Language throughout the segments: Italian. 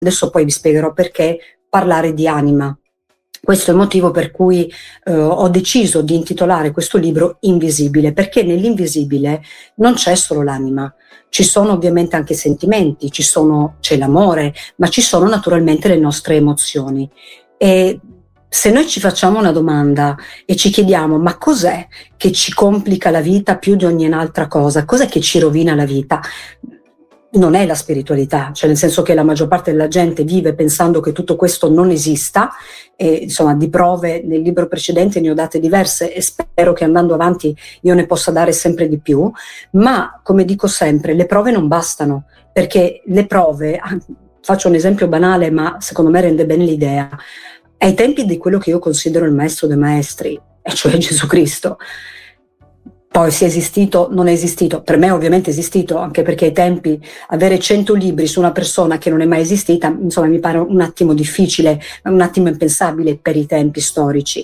Adesso poi vi spiegherò perché parlare di anima. Questo è il motivo per cui ho deciso di intitolare questo libro Invisibile, perché nell'invisibile non c'è solo l'anima, ci sono ovviamente anche i sentimenti, c'è l'amore, ma ci sono naturalmente le nostre emozioni. E se noi ci facciamo una domanda e ci chiediamo ma cos'è che ci complica la vita più di ogni altra cosa, cos'è che ci rovina la vita? Non è la spiritualità, cioè nel senso che la maggior parte della gente vive pensando che tutto questo non esista, e insomma di prove nel libro precedente ne ho date diverse e spero che andando avanti io ne possa dare sempre di più, ma come dico sempre le prove non bastano, perché le prove, faccio un esempio banale ma secondo me rende bene l'idea, ai tempi di quello che io considero il maestro dei maestri, e cioè Gesù Cristo. Poi se è esistito, non è esistito, per me ovviamente è esistito, anche perché ai tempi avere 100 libri su una persona che non è mai esistita, insomma mi pare un attimo difficile, un attimo impensabile per i tempi storici.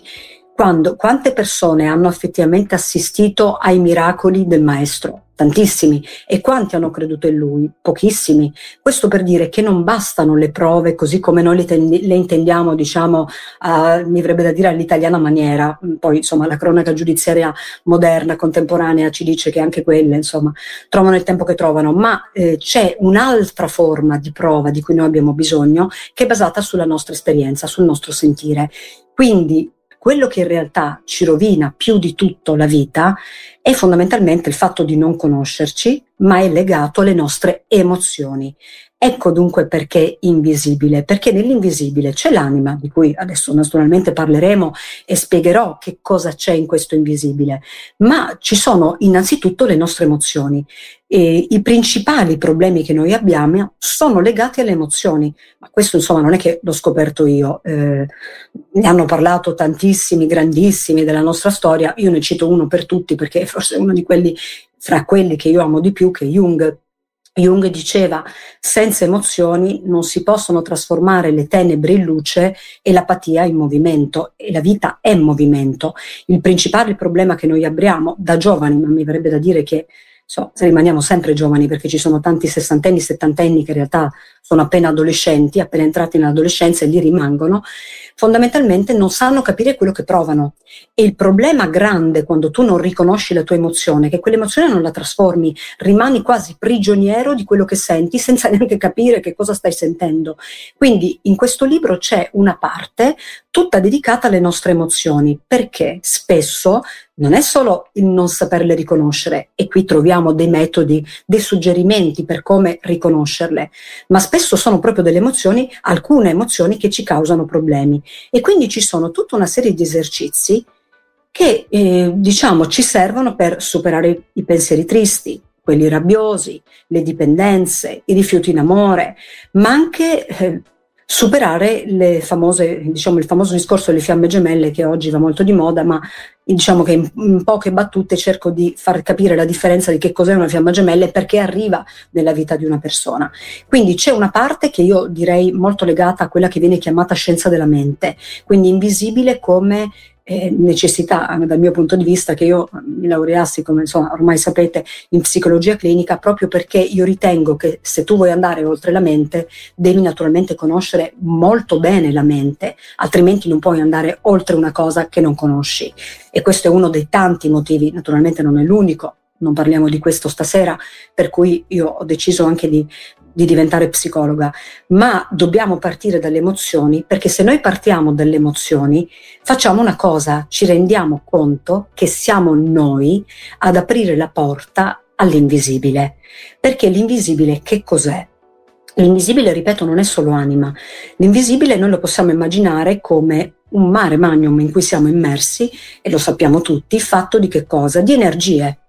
Quante persone hanno effettivamente assistito ai miracoli del maestro? Tantissimi. E quanti hanno creduto in lui? Pochissimi. Questo per dire che non bastano le prove così come noi le intendiamo, diciamo, mi verrebbe da dire all'italiana maniera. Poi insomma la cronaca giudiziaria moderna, contemporanea ci dice che anche quelle insomma trovano il tempo che trovano, ma c'è un'altra forma di prova di cui noi abbiamo bisogno, che è basata sulla nostra esperienza, sul nostro sentire. Quindi quello che in realtà ci rovina più di tutto la vita è fondamentalmente il fatto di non conoscerci, ma è legato alle nostre emozioni. Ecco dunque perché invisibile, perché nell'invisibile c'è l'anima, di cui adesso naturalmente parleremo e spiegherò che cosa c'è in questo invisibile, ma ci sono innanzitutto le nostre emozioni. E i principali problemi che noi abbiamo sono legati alle emozioni, ma questo insomma non è che l'ho scoperto io, ne hanno parlato tantissimi, grandissimi della nostra storia, io ne cito uno per tutti perché forse è uno di quelli, fra quelli che io amo di più, che è Jung. Jung diceva: senza emozioni non si possono trasformare le tenebre in luce e l'apatia in movimento, e la vita è movimento. Il principale problema che noi abbiamo da giovani, ma mi verrebbe da dire che rimaniamo sempre giovani, perché ci sono tanti sessantenni, settantenni che in realtà sono appena adolescenti, appena entrati nell'adolescenza e lì rimangono, fondamentalmente non sanno capire quello che provano. E il problema grande quando tu non riconosci la tua emozione è che quell'emozione non la trasformi, rimani quasi prigioniero di quello che senti senza neanche capire che cosa stai sentendo. Quindi in questo libro c'è una parte tutta dedicata alle nostre emozioni, perché spesso non è solo il non saperle riconoscere, e qui troviamo dei metodi, dei suggerimenti per come riconoscerle, ma spesso sono proprio delle emozioni, alcune emozioni che ci causano problemi. E quindi ci sono tutta una serie di esercizi che diciamo ci servono per superare i pensieri tristi, quelli rabbiosi, le dipendenze, i rifiuti in amore, ma anche superare le famose, diciamo, il famoso discorso delle fiamme gemelle, che oggi va molto di moda, ma diciamo che in poche battute cerco di far capire la differenza di che cos'è una fiamma gemella e perché arriva nella vita di una persona. Quindi c'è una parte che io direi molto legata a quella che viene chiamata scienza della mente, quindi invisibile come necessità, dal mio punto di vista, che io mi laureassi, come insomma ormai sapete, in psicologia clinica, proprio perché io ritengo che se tu vuoi andare oltre la mente devi naturalmente conoscere molto bene la mente, altrimenti non puoi andare oltre una cosa che non conosci. E questo è uno dei tanti motivi, naturalmente non è l'unico, non parliamo di questo stasera, per cui io ho deciso anche di diventare psicologa, ma dobbiamo partire dalle emozioni, perché se noi partiamo dalle emozioni facciamo una cosa, ci rendiamo conto che siamo noi ad aprire la porta all'invisibile. Perché l'invisibile che cos'è? L'invisibile, ripeto, non è solo anima. L'invisibile noi lo possiamo immaginare come un mare magnum in cui siamo immersi, e lo sappiamo tutti, fatto di che cosa? Di energie.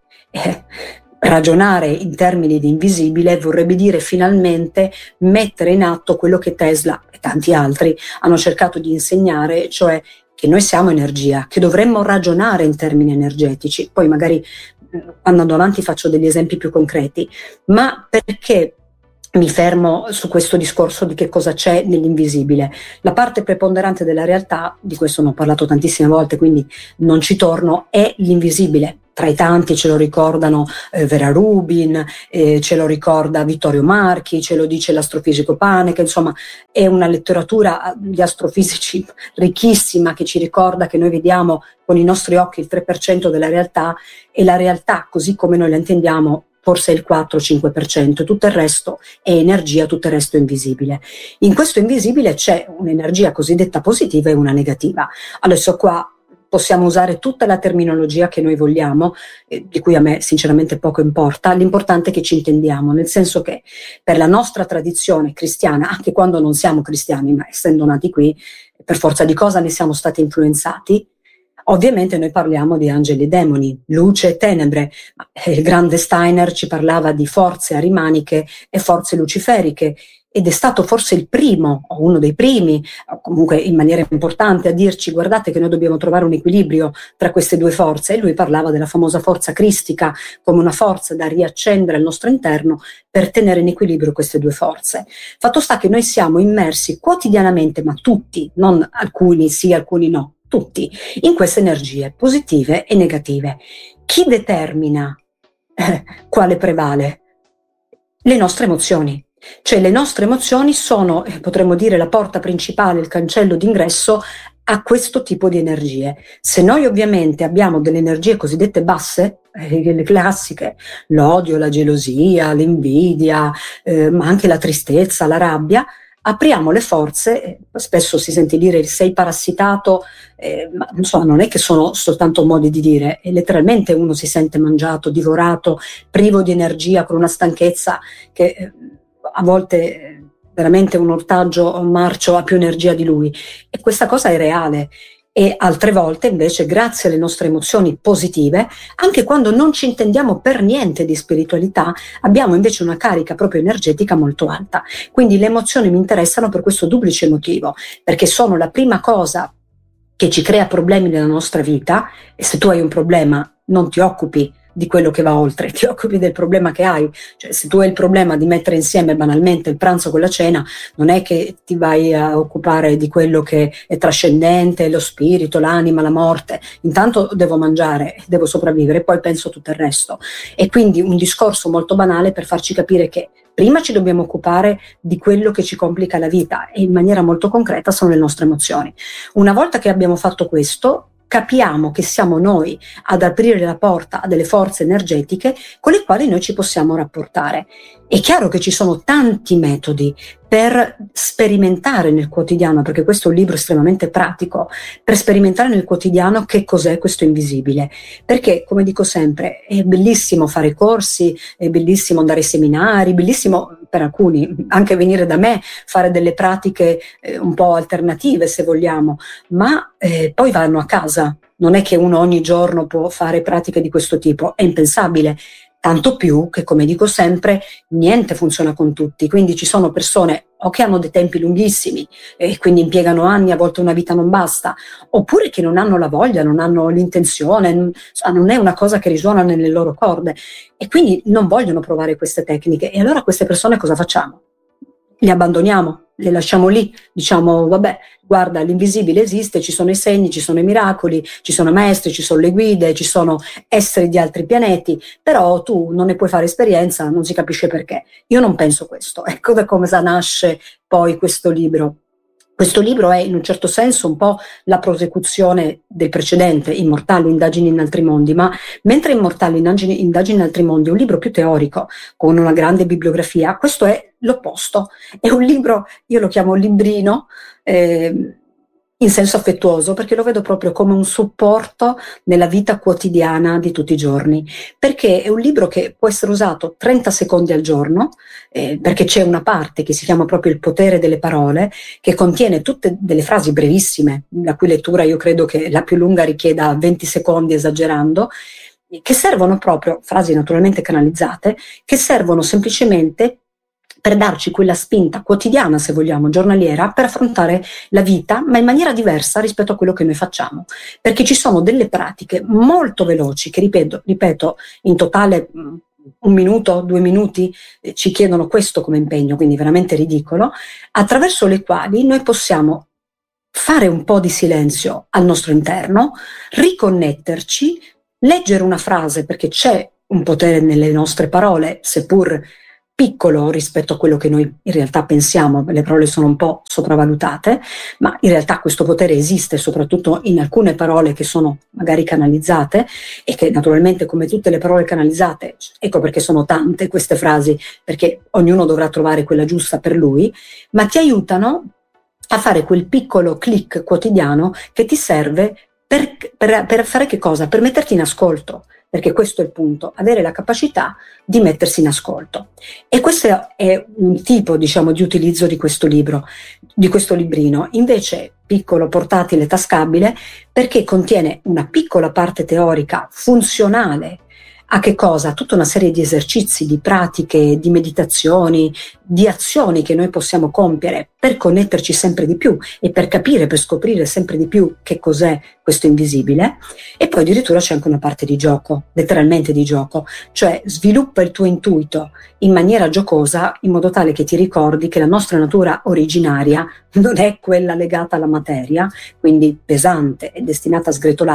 Ragionare in termini di invisibile vorrebbe dire finalmente mettere in atto quello che Tesla e tanti altri hanno cercato di insegnare, cioè che noi siamo energia, che dovremmo ragionare in termini energetici. Poi magari andando avanti faccio degli esempi più concreti, ma perché mi fermo su questo discorso di che cosa c'è nell'invisibile. La parte preponderante della realtà, di questo ne ho parlato tantissime volte, quindi non ci torno, è l'invisibile. Tra i tanti ce lo ricordano Vera Rubin, ce lo ricorda Vittorio Marchi, ce lo dice l'astrofisico Panek, insomma è una letteratura di astrofisici ricchissima che ci ricorda che noi vediamo con i nostri occhi il 3% della realtà, e la realtà così come noi la intendiamo forse il 4-5%, tutto il resto è energia, tutto il resto è invisibile. In questo invisibile c'è un'energia cosiddetta positiva e una negativa. Adesso qua possiamo usare tutta la terminologia che noi vogliamo, di cui a me sinceramente poco importa, l'importante è che ci intendiamo, nel senso che per la nostra tradizione cristiana, anche quando non siamo cristiani, ma essendo nati qui, per forza di cosa ne siamo stati influenzati, ovviamente noi parliamo di angeli e demoni, luce e tenebre. Il grande Steiner ci parlava di forze arimaniche e forze luciferiche, ed è stato forse il primo, o uno dei primi, o comunque in maniera importante, a dirci: guardate che noi dobbiamo trovare un equilibrio tra queste due forze. E lui parlava della famosa forza cristica come una forza da riaccendere al nostro interno per tenere in equilibrio queste due forze. Fatto sta che noi siamo immersi quotidianamente, ma tutti, non alcuni sì, alcuni no, tutti, in queste energie positive e negative. Chi determina quale prevale? Le nostre emozioni. Cioè le nostre emozioni sono, potremmo dire, la porta principale, il cancello d'ingresso a questo tipo di energie. Se noi ovviamente abbiamo delle energie cosiddette basse, le classiche, l'odio, la gelosia, l'invidia, ma anche la tristezza, la rabbia, apriamo le forze, spesso si sente dire sei parassitato, ma insomma non è che sono soltanto modi di dire, è letteralmente uno si sente mangiato, divorato, privo di energia, con una stanchezza che a volte veramente un ortaggio marcio ha più energia di lui, e questa cosa è reale. E altre volte invece, grazie alle nostre emozioni positive, anche quando non ci intendiamo per niente di spiritualità, abbiamo invece una carica proprio energetica molto alta. Quindi le emozioni mi interessano per questo duplice motivo, perché sono la prima cosa che ci crea problemi nella nostra vita, e se tu hai un problema non ti occupi di quello che va oltre, ti occupi del problema che hai. Cioè, se tu hai il problema di mettere insieme banalmente il pranzo con la cena, non è che ti vai a occupare di quello che è trascendente, lo spirito, l'anima, la morte. Intanto devo mangiare, devo sopravvivere, poi penso tutto il resto. E quindi un discorso molto banale per farci capire che prima ci dobbiamo occupare di quello che ci complica la vita, e in maniera molto concreta sono le nostre emozioni. Una volta che abbiamo fatto questo, capiamo che siamo noi ad aprire la porta a delle forze energetiche con le quali noi ci possiamo rapportare. È chiaro che ci sono tanti metodi per sperimentare nel quotidiano, perché questo è un libro estremamente pratico, per sperimentare nel quotidiano che cos'è questo invisibile. Perché, come dico sempre, è bellissimo fare corsi, è bellissimo andare ai seminari, bellissimo per alcuni anche venire da me, fare delle pratiche un po' alternative se vogliamo, ma poi vanno a casa. Non è che uno ogni giorno può fare pratiche di questo tipo, è impensabile. Tanto più che, come dico sempre, niente funziona con tutti, quindi ci sono persone o che hanno dei tempi lunghissimi e quindi impiegano anni, a volte una vita non basta, oppure che non hanno la voglia, non hanno l'intenzione, non è una cosa che risuona nelle loro corde e quindi non vogliono provare queste tecniche. E allora queste persone cosa facciamo? Le abbandoniamo, le lasciamo lì, diciamo vabbè, guarda, l'invisibile esiste, ci sono i segni, ci sono i miracoli, ci sono maestri, ci sono le guide, ci sono esseri di altri pianeti, però tu non ne puoi fare esperienza, non si capisce perché. Io non penso questo. Ecco da come nasce poi questo libro. Questo libro è in un certo senso un po' la prosecuzione del precedente, Immortali, indagini in altri mondi, ma mentre Immortali, indagini in altri mondi è un libro più teorico, con una grande bibliografia, questo è l'opposto. È un libro, io lo chiamo librino, in senso affettuoso, perché lo vedo proprio come un supporto nella vita quotidiana di tutti i giorni, perché è un libro che può essere usato 30 secondi al giorno, perché c'è una parte che si chiama proprio il potere delle parole, che contiene tutte delle frasi brevissime, la cui lettura io credo che la più lunga richieda 20 secondi esagerando, che servono proprio, frasi naturalmente canalizzate, che servono semplicemente per darci quella spinta quotidiana, se vogliamo, giornaliera, per affrontare la vita, ma in maniera diversa rispetto a quello che noi facciamo. Perché ci sono delle pratiche molto veloci, che ripeto, in totale 1 minuto, 2 minuti, ci chiedono questo come impegno, quindi veramente ridicolo, attraverso le quali noi possiamo fare un po' di silenzio al nostro interno, riconnetterci, leggere una frase, perché c'è un potere nelle nostre parole, seppur piccolo rispetto a quello che noi in realtà pensiamo. Le parole sono un po' sopravvalutate, ma in realtà questo potere esiste soprattutto in alcune parole che sono magari canalizzate, e che naturalmente, come tutte le parole canalizzate, ecco perché sono tante queste frasi, perché ognuno dovrà trovare quella giusta per lui, ma ti aiutano a fare quel piccolo click quotidiano che ti serve per fare che cosa? Per metterti in ascolto, perché questo è il punto, avere la capacità di mettersi in ascolto. E questo è un tipo, diciamo, di utilizzo di questo libro, di questo librino, invece piccolo, portatile, tascabile, perché contiene una piccola parte teorica funzionale. A che cosa? Tutta una serie di esercizi, di pratiche, di meditazioni, di azioni che noi possiamo compiere per connetterci sempre di più e per capire, per scoprire sempre di più che cos'è questo invisibile. E poi addirittura c'è anche una parte di gioco, letteralmente di gioco, cioè sviluppa il tuo intuito in maniera giocosa, in modo tale che ti ricordi che la nostra natura originaria non è quella legata alla materia, quindi pesante e destinata a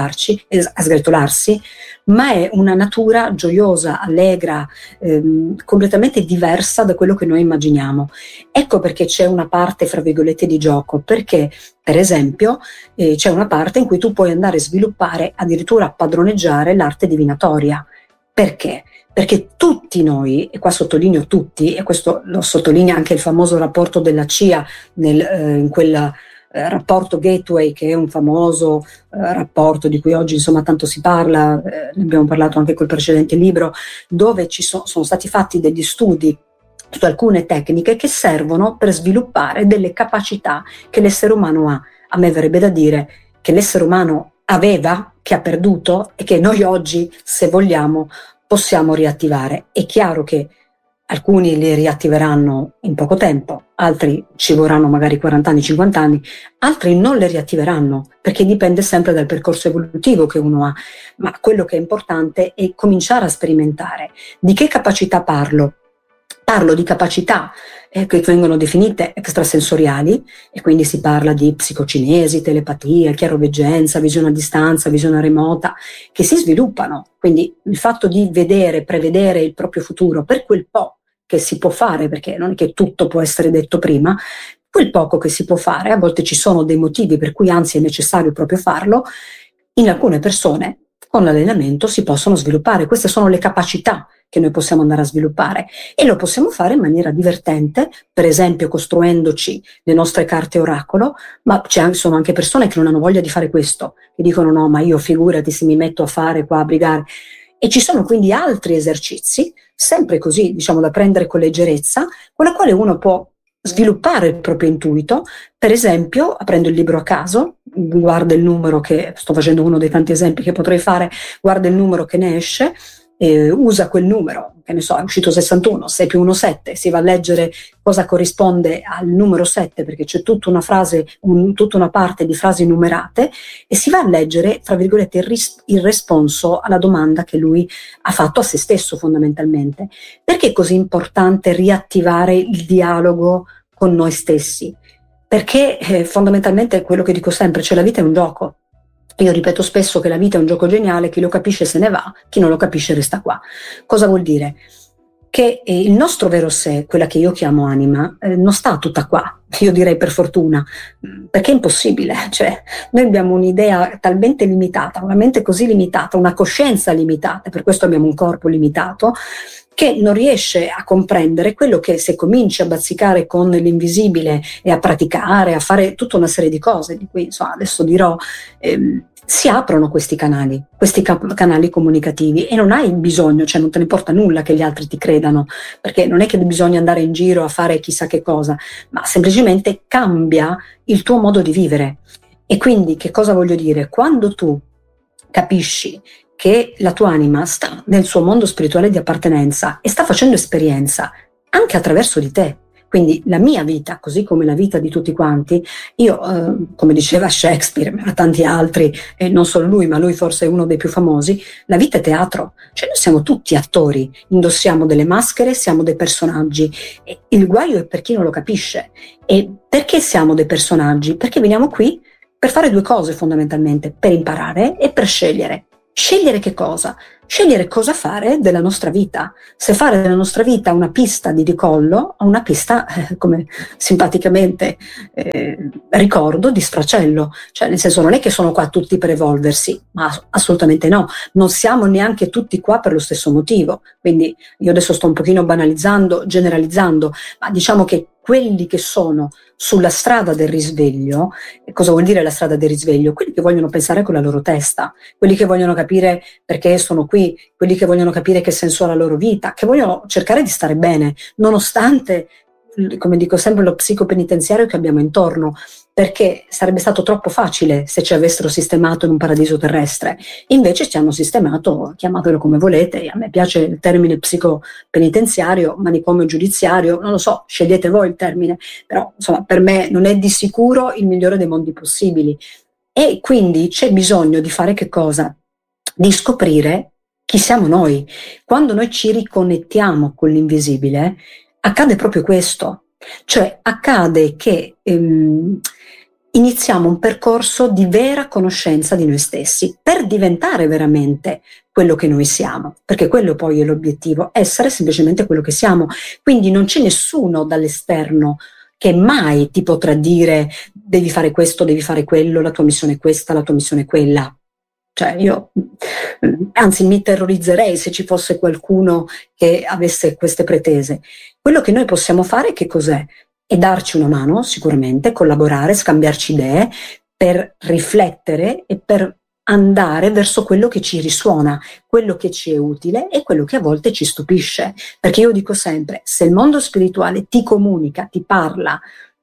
sgretolarsi, ma è una natura gioiosa, allegra, completamente diversa da quello che noi immaginiamo. Ecco perché c'è una parte, fra virgolette, di gioco, perché per esempio c'è una parte in cui tu puoi andare a sviluppare, addirittura a padroneggiare l'arte divinatoria. Perché? Perché tutti noi, e qua sottolineo tutti, e questo lo sottolinea anche il famoso rapporto della CIA in quel rapporto Gateway, che è un famoso rapporto di cui oggi insomma tanto si parla, ne abbiamo parlato anche col precedente libro, dove sono stati fatti degli studi su alcune tecniche che servono per sviluppare delle capacità che l'essere umano ha. A me verrebbe da dire che l'essere umano aveva, che ha perduto e che noi oggi, se vogliamo, possiamo riattivare. È chiaro che alcuni li riattiveranno in poco tempo, altri ci vorranno magari 40 anni, 50 anni, altri non le riattiveranno, perché dipende sempre dal percorso evolutivo che uno ha. Ma quello che è importante è cominciare a sperimentare. Di che capacità parlo? Parlo di capacità che vengono definite extrasensoriali, e quindi si parla di psicocinesi, telepatia, chiaroveggenza, visione a distanza, visione remota, che si sviluppano. Quindi il fatto di vedere, prevedere il proprio futuro per quel po' che si può fare, perché non è che tutto può essere detto prima, quel poco che si può fare, a volte ci sono dei motivi per cui anzi è necessario proprio farlo, in alcune persone con l'allenamento si possono sviluppare. Queste sono le capacità che noi possiamo andare a sviluppare, e lo possiamo fare in maniera divertente, per esempio costruendoci le nostre carte oracolo, ma sono anche persone che non hanno voglia di fare questo, che dicono no, ma io figurati se mi metto a fare qua, a brigare. E ci sono quindi altri esercizi, sempre così, diciamo, da prendere con leggerezza, con la quale uno può sviluppare il proprio intuito. Per esempio, aprendo il libro a caso, guarda il numero, che sto facendo uno dei tanti esempi che potrei fare, guarda il numero che ne esce, usa quel numero, che ne so, è uscito 61, 6 più 1 7, si va a leggere cosa corrisponde al numero 7, perché c'è tutta una frase, tutta una parte di frasi numerate, e si va a leggere, tra virgolette, il responso alla domanda che lui ha fatto a se stesso fondamentalmente. Perché è così importante riattivare il dialogo con noi stessi? Perché fondamentalmente è quello che dico sempre, cioè la vita è un gioco. Io ripeto spesso che la vita è un gioco geniale, chi lo capisce se ne va, chi non lo capisce resta qua. Cosa vuol dire? Che il nostro vero sé, quella che io chiamo anima, non sta tutta qua, io direi per fortuna, perché è impossibile. Cioè, noi abbiamo un'idea talmente limitata, una mente così limitata, una coscienza limitata, per questo abbiamo un corpo limitato, che non riesce a comprendere quello che, se cominci a bazzicare con l'invisibile e a praticare, a fare tutta una serie di cose, di cui insomma, adesso dirò, si aprono questi canali comunicativi, e non hai bisogno, cioè non te ne importa nulla che gli altri ti credano, perché non è che bisogna andare in giro a fare chissà che cosa, ma semplicemente cambia il tuo modo di vivere. E quindi che cosa voglio dire? Quando tu capisci che la tua anima sta nel suo mondo spirituale di appartenenza e sta facendo esperienza anche attraverso di te, Quindi la mia vita, così come la vita di tutti quanti, io, come diceva Shakespeare, ma tanti altri, e non solo lui, ma lui forse è uno dei più famosi, la vita è teatro, cioè noi siamo tutti attori, indossiamo delle maschere, siamo dei personaggi, e il guaio è per chi non lo capisce. E perché siamo dei personaggi? Perché veniamo qui per fare due cose fondamentalmente, per imparare e per scegliere. Scegliere che cosa? Scegliere cosa fare della nostra vita. Se fare della nostra vita una pista di decollo o una pista, come simpaticamente ricordo, di sfracello. Cioè, nel senso, non è che sono qua tutti per evolversi, ma assolutamente no. Non siamo neanche tutti qua per lo stesso motivo. Quindi io adesso sto un pochino banalizzando, generalizzando, ma diciamo che quelli che sono sulla strada del risveglio, cosa vuol dire la strada del risveglio? Quelli che vogliono pensare con la loro testa, quelli che vogliono capire perché sono qui, quelli che vogliono capire che senso ha la loro vita, che vogliono cercare di stare bene, nonostante, come dico sempre, lo psicopenitenziario che abbiamo intorno, perché sarebbe stato troppo facile se ci avessero sistemato in un paradiso terrestre. Invece ci hanno sistemato, chiamatelo come volete, a me piace il termine psicopenitenziario, manicomio giudiziario, non lo so, scegliete voi il termine, però insomma per me non è di sicuro il migliore dei mondi possibili. E quindi c'è bisogno di fare che cosa? Di scoprire chi siamo noi. Quando noi ci riconnettiamo con l'invisibile, accade proprio questo. Cioè accade che iniziamo un percorso di vera conoscenza di noi stessi per diventare veramente quello che noi siamo, perché quello poi è l'obiettivo, essere semplicemente quello che siamo. Quindi non c'è nessuno dall'esterno che mai ti potrà dire devi fare questo, devi fare quello, la tua missione è questa, la tua missione è quella. Cioè io, anzi, mi terrorizzerei se ci fosse qualcuno che avesse queste pretese. Quello che noi possiamo fare, che cos'è? È darci una mano, sicuramente, collaborare, scambiarci idee, per riflettere e per andare verso quello che ci risuona, quello che ci è utile e quello che a volte ci stupisce. Perché io dico sempre, se il mondo spirituale ti comunica, ti parla,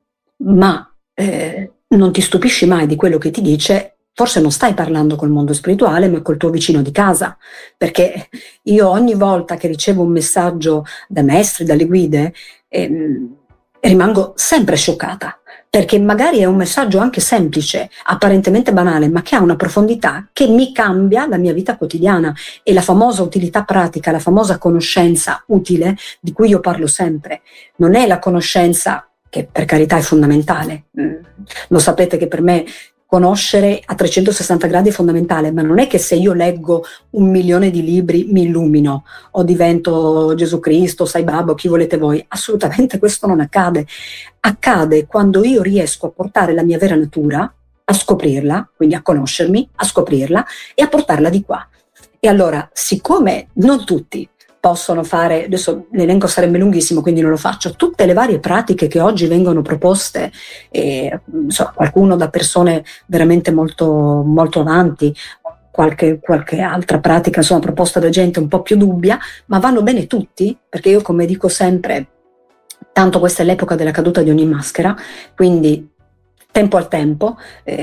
ma non ti stupisci mai di quello che ti dice, forse non stai parlando col mondo spirituale, ma col tuo vicino di casa, perché io ogni volta che ricevo un messaggio da maestri, dalle guide, rimango sempre scioccata, perché magari è un messaggio anche semplice, apparentemente banale, ma che ha una profondità che mi cambia la mia vita quotidiana. E la famosa utilità pratica, la famosa conoscenza utile, di cui io parlo sempre, non è la conoscenza che per carità è fondamentale. Lo sapete che per me conoscere a 360 gradi è fondamentale, ma non è che se io leggo 1.000.000 di libri mi illumino o divento Gesù Cristo, Sai Baba o chi volete voi. Assolutamente questo non accade. Accade quando io riesco a portare la mia vera natura, a scoprirla, quindi a conoscermi, a scoprirla e a portarla di qua. E allora, siccome non tutti possono fare, adesso l'elenco sarebbe lunghissimo quindi non lo faccio, tutte le varie pratiche che oggi vengono proposte, qualcuno da persone veramente molto, molto avanti, qualche altra pratica insomma proposta da gente un po' più dubbia, ma vanno bene tutti, perché io come dico sempre, tanto questa è l'epoca della caduta di ogni maschera, quindi tempo al tempo,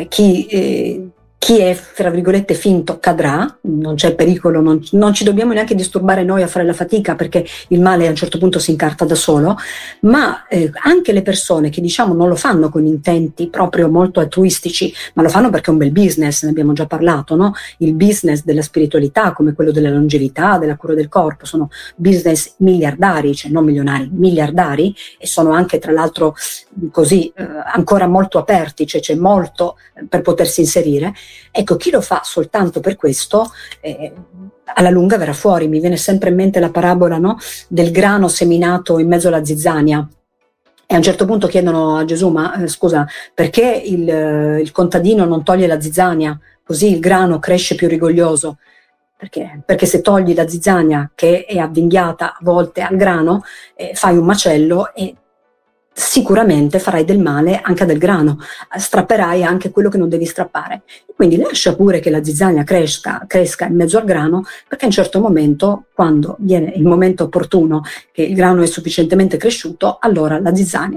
chi è, fra virgolette, finto cadrà, non c'è pericolo, non ci dobbiamo neanche disturbare noi a fare la fatica, perché il male a un certo punto si incarta da solo, ma anche le persone che diciamo non lo fanno con intenti proprio molto altruistici, ma lo fanno perché è un bel business, ne abbiamo già parlato, no? Il business della spiritualità, come quello della longevità, della cura del corpo, sono business miliardari, cioè non milionari, miliardari, e sono anche tra l'altro così ancora molto aperti, cioè c'è molto per potersi inserire. Ecco, chi lo fa soltanto per questo alla lunga verrà fuori. Mi viene sempre in mente la parabola, no? Del grano seminato in mezzo alla zizzania, e a un certo punto chiedono a Gesù: ma scusa, perché il contadino non toglie la zizzania, così il grano cresce più rigoglioso? Perché se togli la zizzania che è avvinghiata a volte al grano, fai un macello e sicuramente farai del male anche del grano, strapperai anche quello che non devi strappare. Quindi lascia pure che la zizzania cresca in mezzo al grano, perché a un certo momento, quando viene il momento opportuno, che il grano è sufficientemente cresciuto, allora la zizzania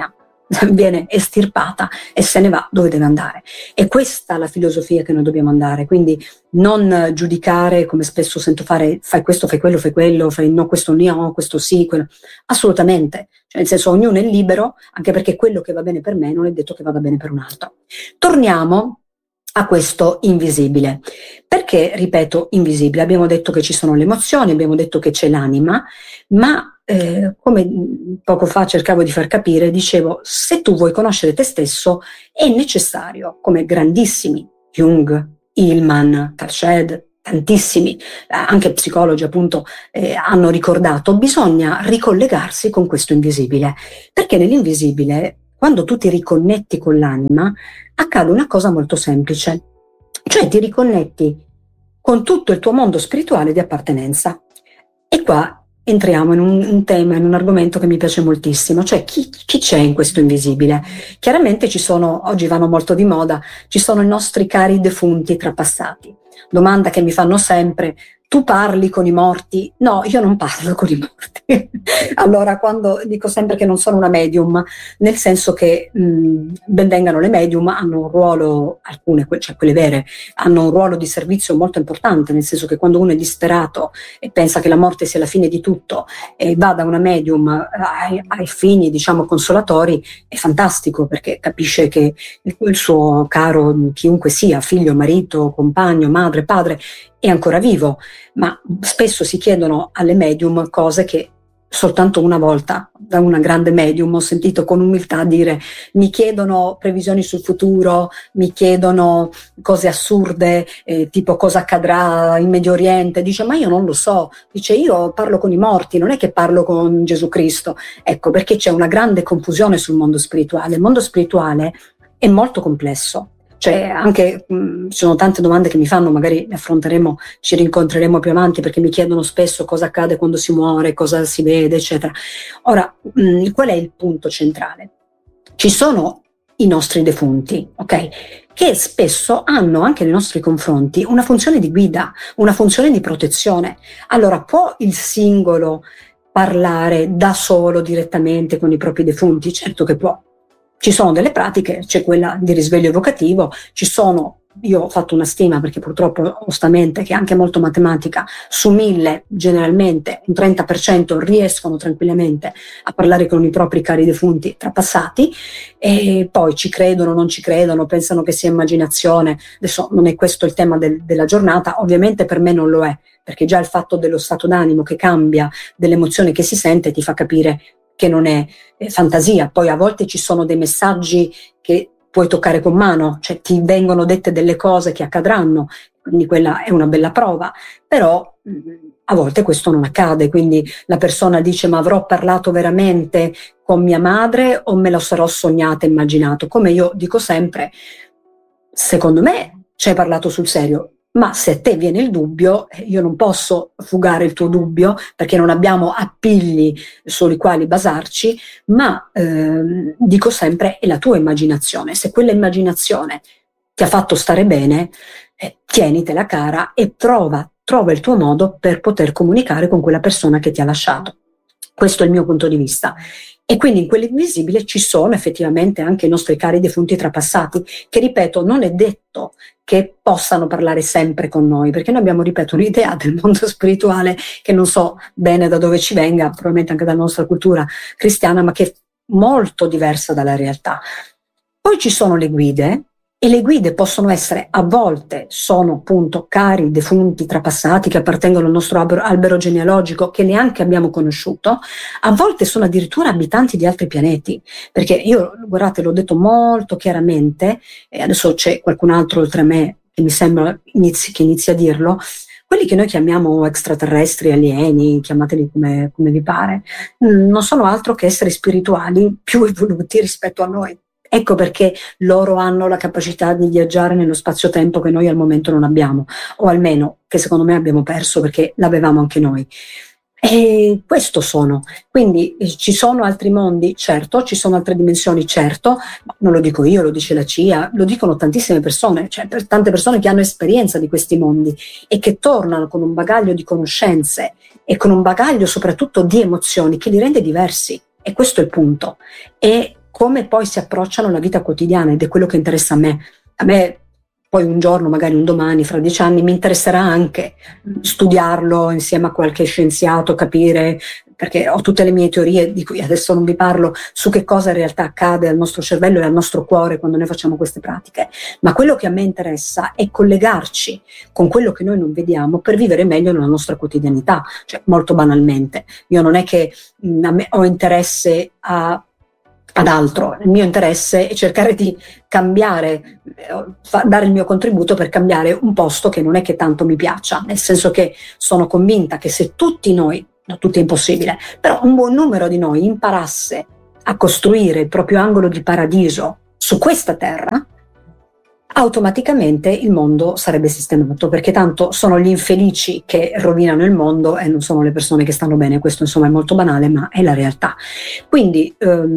viene estirpata e se ne va dove deve andare. E questa è la filosofia che noi dobbiamo andare, quindi non giudicare, come spesso sento fare, fai questo, fai quello, fai no, questo no, questo sì, quello. Assolutamente, cioè nel senso ognuno è libero, anche perché quello che va bene per me non è detto che vada bene per un altro. Torniamo a questo invisibile. Perché, ripeto, invisibile? Abbiamo detto che ci sono le emozioni, abbiamo detto che c'è l'anima, ma come poco fa cercavo di far capire, dicevo, se tu vuoi conoscere te stesso è necessario, come grandissimi Jung, Hillman, Tarshad, tantissimi, anche psicologi appunto hanno ricordato, bisogna ricollegarsi con questo invisibile, perché nell'invisibile, quando tu ti riconnetti con l'anima, accade una cosa molto semplice, cioè ti riconnetti con tutto il tuo mondo spirituale di appartenenza. E qua entriamo in un tema, in un argomento che mi piace moltissimo, cioè chi c'è in questo invisibile? Chiaramente ci sono, oggi vanno molto di moda, ci sono i nostri cari defunti trapassati. Domanda che mi fanno sempre: tu parli con i morti? No, io non parlo con i morti. Allora, quando dico sempre che non sono una medium, nel senso che ben vengano le medium, hanno un ruolo, alcune, cioè quelle vere, hanno un ruolo di servizio molto importante, nel senso che quando uno è disperato e pensa che la morte sia la fine di tutto e va da una medium ai fini, diciamo, consolatori, è fantastico, perché capisce che il suo caro, chiunque sia, figlio, marito, compagno, madre, padre, è ancora vivo, ma spesso si chiedono alle medium cose che soltanto una volta da una grande medium ho sentito con umiltà dire: mi chiedono previsioni sul futuro, mi chiedono cose assurde, tipo cosa accadrà in Medio Oriente. Dice: ma io non lo so, dice, io parlo con i morti, non è che parlo con Gesù Cristo. Ecco, perché c'è una grande confusione sul mondo spirituale. Il mondo spirituale è molto complesso. Cioè anche ci sono tante domande che mi fanno, magari le affronteremo, ci rincontreremo più avanti, perché mi chiedono spesso cosa accade quando si muore, cosa si vede, eccetera. Ora, qual è il punto centrale? Ci sono i nostri defunti, ok? Che spesso hanno anche nei nostri confronti una funzione di guida, una funzione di protezione. Allora, può il singolo parlare da solo direttamente con i propri defunti? Certo che può. Ci sono delle pratiche, c'è quella di risveglio evocativo, io ho fatto una stima, perché purtroppo onestamente, che è anche molto matematica, su 1000 generalmente un 30% riescono tranquillamente a parlare con i propri cari defunti trapassati, e poi ci credono, non ci credono, pensano che sia immaginazione. Adesso non è questo il tema della giornata, ovviamente per me non lo è, perché già il fatto dello stato d'animo che cambia, delle emozioni che si sente, ti fa capire che non è fantasia. Poi a volte ci sono dei messaggi che puoi toccare con mano, cioè ti vengono dette delle cose che accadranno, quindi quella è una bella prova, però a volte questo non accade, quindi la persona dice: ma avrò parlato veramente con mia madre o me lo sarò sognata e immaginato? Come io dico sempre, secondo me ci hai parlato sul serio, ma se a te viene il dubbio, io non posso fugare il tuo dubbio, perché non abbiamo appigli sui quali basarci, ma dico sempre è la tua immaginazione. Se quella immaginazione ti ha fatto stare bene, tienitela cara e trova il tuo modo per poter comunicare con quella persona che ti ha lasciato. Questo è il mio punto di vista. E quindi in quell'invisibile ci sono effettivamente anche i nostri cari defunti trapassati, che, ripeto, non è detto che possano parlare sempre con noi, perché noi abbiamo, ripeto, un'idea del mondo spirituale che non so bene da dove ci venga, probabilmente anche dalla nostra cultura cristiana, ma che è molto diversa dalla realtà. Poi ci sono le guide, e le guide possono essere, a volte sono appunto cari defunti trapassati che appartengono al nostro albero genealogico, che neanche abbiamo conosciuto, a volte sono addirittura abitanti di altri pianeti, perché io, guardate, l'ho detto molto chiaramente, e adesso c'è qualcun altro oltre a me che mi sembra che inizi a dirlo: quelli che noi chiamiamo extraterrestri, alieni, chiamateli come vi pare, non sono altro che esseri spirituali più evoluti rispetto a noi. Ecco perché loro hanno la capacità di viaggiare nello spazio-tempo che noi al momento non abbiamo, o almeno che secondo me abbiamo perso, perché l'avevamo anche noi. E questo sono. Quindi ci sono altri mondi, certo, ci sono altre dimensioni, certo, ma non lo dico io, lo dice la CIA, lo dicono tantissime persone, cioè tante persone che hanno esperienza di questi mondi e che tornano con un bagaglio di conoscenze e con un bagaglio soprattutto di emozioni che li rende diversi. E questo è il punto. E come poi si approcciano alla vita quotidiana, ed è quello che interessa a me. A me poi un giorno, magari un domani, fra 10 anni, mi interesserà anche studiarlo insieme a qualche scienziato, capire, perché ho tutte le mie teorie di cui adesso non vi parlo, su che cosa in realtà accade al nostro cervello e al nostro cuore quando noi facciamo queste pratiche. Ma quello che a me interessa è collegarci con quello che noi non vediamo per vivere meglio nella nostra quotidianità, cioè molto banalmente. Io non è che ho interesse ad altro, il mio interesse è cercare di cambiare, dare il mio contributo per cambiare un posto che non è che tanto mi piaccia, nel senso che sono convinta che se tutti noi, no, tutti è impossibile, però un buon numero di noi imparasse a costruire il proprio angolo di paradiso su questa terra, automaticamente il mondo sarebbe sistemato, perché tanto sono gli infelici che rovinano il mondo e non sono le persone che stanno bene. Questo insomma è molto banale, ma è la realtà. Quindi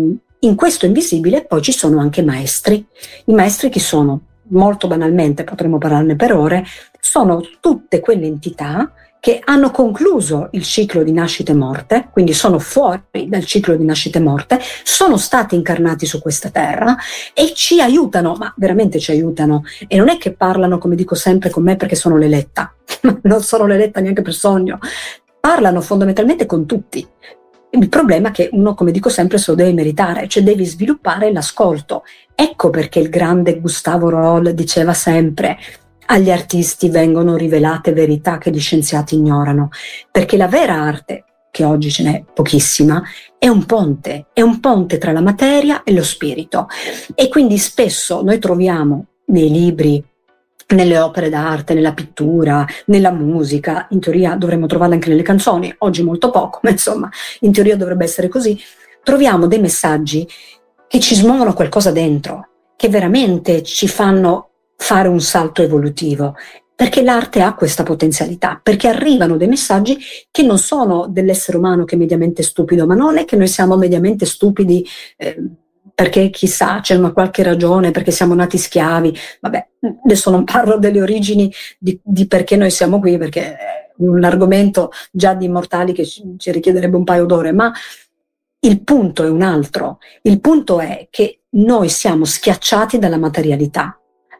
in questo invisibile poi ci sono anche maestri. I maestri chi sono? Molto banalmente, potremmo parlarne per ore, sono tutte quelle entità che hanno concluso il ciclo di nascita e morte, quindi sono fuori dal ciclo di nascita e morte, sono stati incarnati su questa terra e ci aiutano, ma veramente ci aiutano. E non è che parlano, come dico sempre, con me perché sono l'eletta, non sono l'eletta neanche per sogno, parlano fondamentalmente con tutti. Il problema è che uno, come dico sempre, se lo deve meritare, cioè devi sviluppare l'ascolto. Ecco perché il grande Gustavo Roll diceva sempre: agli artisti vengono rivelate verità che gli scienziati ignorano, perché la vera arte, che oggi ce n'è pochissima, è un ponte tra la materia e lo spirito. E quindi spesso noi troviamo nei libri, nelle opere d'arte, nella pittura, nella musica, in teoria dovremmo trovarla anche nelle canzoni, oggi molto poco, ma insomma in teoria dovrebbe essere così, troviamo dei messaggi che ci smuovono qualcosa dentro, che veramente ci fanno fare un salto evolutivo, perché l'arte ha questa potenzialità, perché arrivano dei messaggi che non sono dell'essere umano che è mediamente stupido, ma non è che noi siamo mediamente stupidi perché chissà c'è una qualche ragione, perché siamo nati schiavi. Vabbè, adesso non parlo delle origini di perché noi siamo qui, perché è un argomento già di immortali che ci richiederebbe un paio d'ore, ma il punto è un altro. Il punto è che noi siamo schiacciati dalla materialità,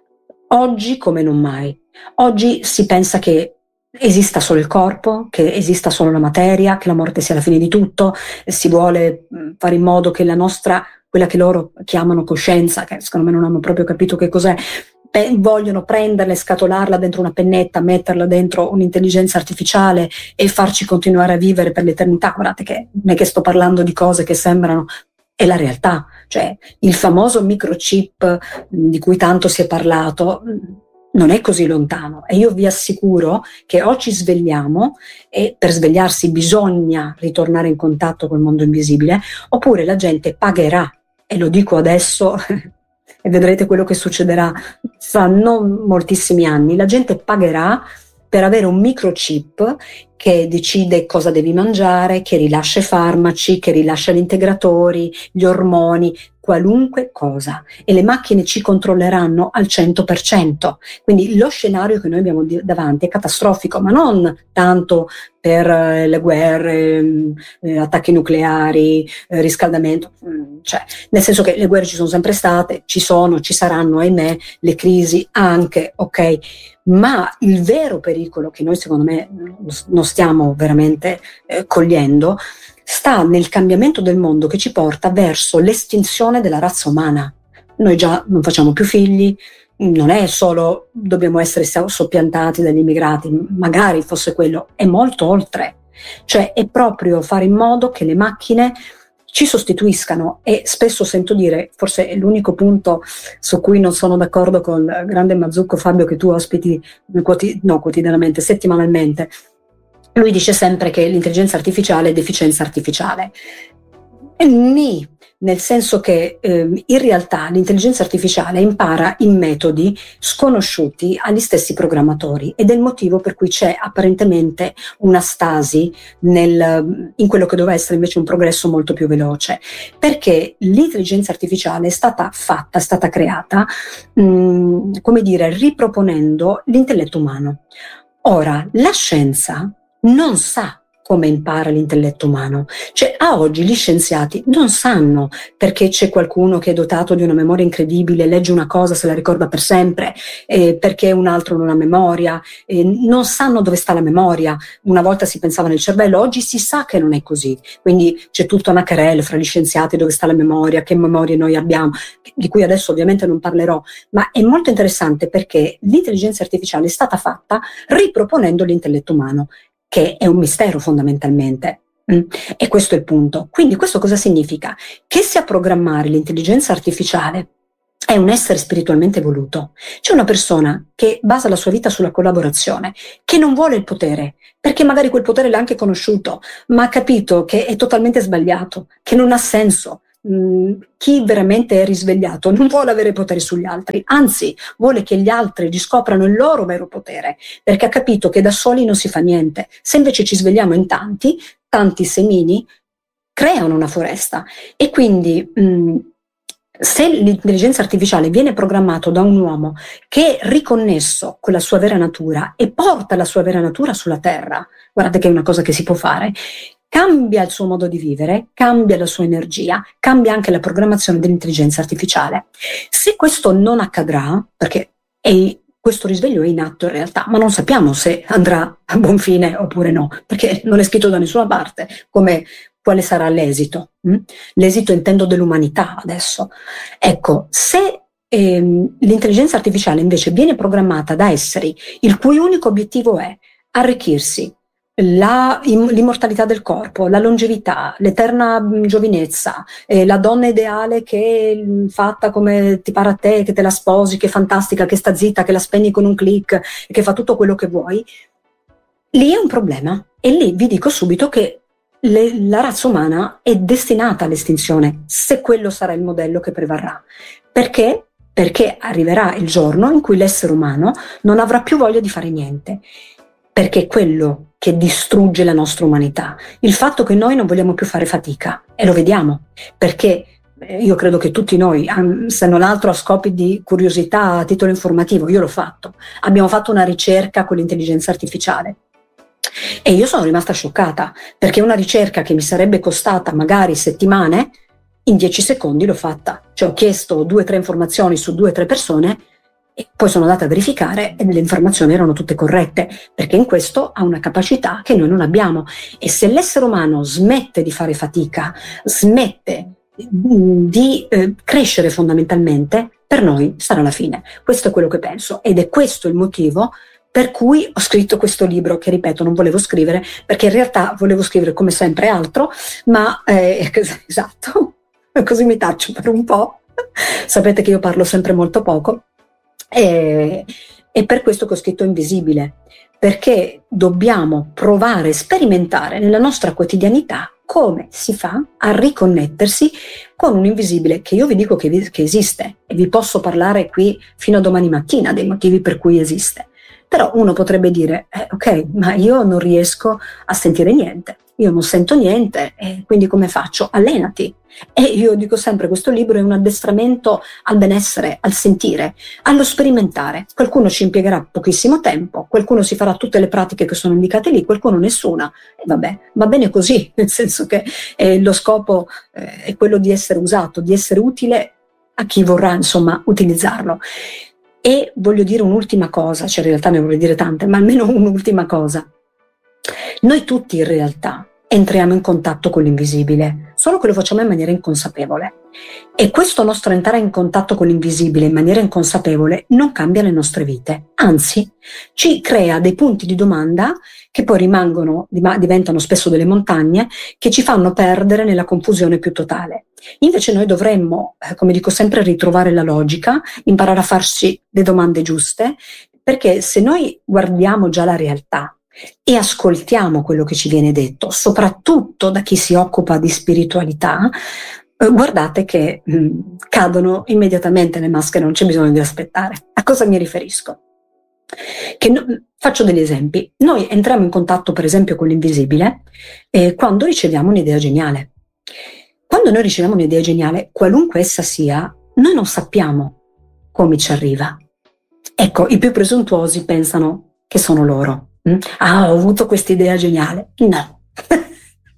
oggi come non mai. Oggi si pensa che esista solo il corpo, che esista solo la materia, che la morte sia la fine di tutto, si vuole fare in modo che la nostra, quella che loro chiamano coscienza, che secondo me non hanno proprio capito che cos'è, vogliono prenderla e scatolarla dentro una pennetta, metterla dentro un'intelligenza artificiale e farci continuare a vivere per l'eternità. Guardate che non è che sto parlando di cose che sembrano, è la realtà, cioè il famoso microchip di cui tanto si è parlato non è così lontano, e io vi assicuro che o ci svegliamo, e per svegliarsi bisogna ritornare in contatto col mondo invisibile, oppure la gente pagherà, e lo dico adesso e vedrete quello che succederà fra non moltissimi anni, la gente pagherà per avere un microchip che decide cosa devi mangiare, che rilascia i farmaci, che rilascia gli integratori, gli ormoni, qualunque cosa, e le macchine ci controlleranno al 100%. Quindi lo scenario che noi abbiamo davanti è catastrofico, ma non tanto per le guerre, attacchi nucleari, riscaldamento, cioè nel senso che le guerre ci sono sempre state, ci sono, ci saranno, ahimè, le crisi anche, ok? Ma il vero pericolo che noi secondo me non stiamo veramente cogliendo sta nel cambiamento del mondo che ci porta verso l'estinzione della razza umana. Noi già non facciamo più figli, non è solo dobbiamo essere soppiantati dagli immigrati, magari fosse quello, è molto oltre, cioè è proprio fare in modo che le macchine ci sostituiscano. E spesso sento dire, forse è l'unico punto su cui non sono d'accordo con il grande Mazzucco Fabio che tu ospiti quotidianamente, settimanalmente. Lui dice sempre che l'intelligenza artificiale è deficienza artificiale. Nel senso che in realtà l'intelligenza artificiale impara in metodi sconosciuti agli stessi programmatori, ed è il motivo per cui c'è apparentemente una stasi in quello che doveva essere invece un progresso molto più veloce, perché l'intelligenza artificiale è stata creata, come dire, riproponendo l'intelletto umano. Ora, la scienza non sa come impara l'intelletto umano. Cioè, a oggi gli scienziati non sanno perché c'è qualcuno che è dotato di una memoria incredibile, legge una cosa, se la ricorda per sempre, perché un altro non ha memoria, non sanno dove sta la memoria. Una volta si pensava nel cervello, oggi si sa che non è così. Quindi c'è tutta una querela fra gli scienziati, dove sta la memoria, che memorie noi abbiamo, di cui adesso ovviamente non parlerò, ma è molto interessante perché l'intelligenza artificiale è stata fatta riproponendo l'intelletto umano, che è un mistero fondamentalmente. E questo è il punto. Quindi questo cosa significa? Che se a programmare l'intelligenza artificiale è un essere spiritualmente evoluto, c'è una persona che basa la sua vita sulla collaborazione, che non vuole il potere, perché magari quel potere l'ha anche conosciuto, ma ha capito che è totalmente sbagliato, che non ha senso. Chi veramente è risvegliato non vuole avere potere sugli altri, anzi vuole che gli altri riscoprano il loro vero potere, perché ha capito che da soli non si fa niente. Se invece ci svegliamo in tanti semini creano una foresta. E quindi se l'intelligenza artificiale viene programmato da un uomo che è riconnesso con la sua vera natura e porta la sua vera natura sulla terra, guardate che è una cosa che si può fare, cambia il suo modo di vivere, cambia la sua energia, cambia anche la programmazione dell'intelligenza artificiale. Se questo non accadrà, perché questo risveglio è in atto in realtà, ma non sappiamo se andrà a buon fine oppure no, perché non è scritto da nessuna parte quale sarà l'esito. L'esito intendo dell'umanità adesso. Ecco, se l'intelligenza artificiale invece viene programmata da esseri il cui unico obiettivo è arricchirsi, l'immortalità del corpo, la longevità, l'eterna giovinezza, la donna ideale che è fatta come ti pare a te, che te la sposi, che è fantastica, che sta zitta, che la spegni con un click, che fa tutto quello che vuoi, lì è un problema. E lì vi dico subito che la razza umana è destinata all'estinzione, se quello sarà il modello che prevarrà. Perché? Perché arriverà il giorno in cui l'essere umano non avrà più voglia di fare niente. Perché è quello che distrugge la nostra umanità, il fatto che noi non vogliamo più fare fatica, e lo vediamo, perché io credo che tutti noi, se non altro a scopi di curiosità, a titolo informativo, io l'ho fatto, abbiamo fatto una ricerca con l'intelligenza artificiale e io sono rimasta scioccata, perché una ricerca che mi sarebbe costata magari settimane, in 10 secondi l'ho fatta, cioè ho chiesto 2 o 3 informazioni su 2 o 3 persone, e poi sono andata a verificare e le informazioni erano tutte corrette, perché in questo ha una capacità che noi non abbiamo. E se l'essere umano smette di fare fatica, smette di crescere fondamentalmente, per noi sarà la fine. Questo è quello che penso, ed è questo il motivo per cui ho scritto questo libro, che ripeto non volevo scrivere, perché in realtà volevo scrivere come sempre altro, ma esatto, così mi taccio per un po'. Sapete che io parlo sempre molto poco. E per questo che ho scritto Invisibile, perché dobbiamo provare, sperimentare nella nostra quotidianità come si fa a riconnettersi con un invisibile, che io vi dico che esiste, e vi posso parlare qui fino a domani mattina dei motivi per cui esiste. Però uno potrebbe dire, ok, ma io non riesco a sentire niente, io non sento niente, e quindi come faccio? Allenati. E io dico sempre, questo libro è un addestramento al benessere, al sentire, allo sperimentare. Qualcuno ci impiegherà pochissimo tempo, qualcuno si farà tutte le pratiche che sono indicate lì, qualcuno nessuna, e vabbè, va bene così, nel senso che lo scopo è quello di essere usato, di essere utile a chi vorrà, insomma, utilizzarlo. E voglio dire un'ultima cosa, cioè in realtà ne vorrei dire tante, ma almeno un'ultima cosa. Noi tutti in realtà entriamo in contatto con l'invisibile, solo che lo facciamo in maniera inconsapevole. E questo nostro entrare in contatto con l'invisibile in maniera inconsapevole non cambia le nostre vite, anzi ci crea dei punti di domanda che poi diventano spesso delle montagne, che ci fanno perdere nella confusione più totale. Invece noi dovremmo, come dico sempre, ritrovare la logica, imparare a farci le domande giuste, perché se noi guardiamo già la realtà e ascoltiamo quello che ci viene detto, soprattutto da chi si occupa di spiritualità, guardate che cadono immediatamente le maschere, non c'è bisogno di aspettare. A cosa mi riferisco? Faccio degli esempi. Noi entriamo in contatto per esempio con l'invisibile quando riceviamo un'idea geniale. Quando noi riceviamo un'idea geniale, qualunque essa sia, noi non sappiamo come ci arriva. Ecco, i più presuntuosi pensano che sono loro. Ho avuto questa idea geniale. No,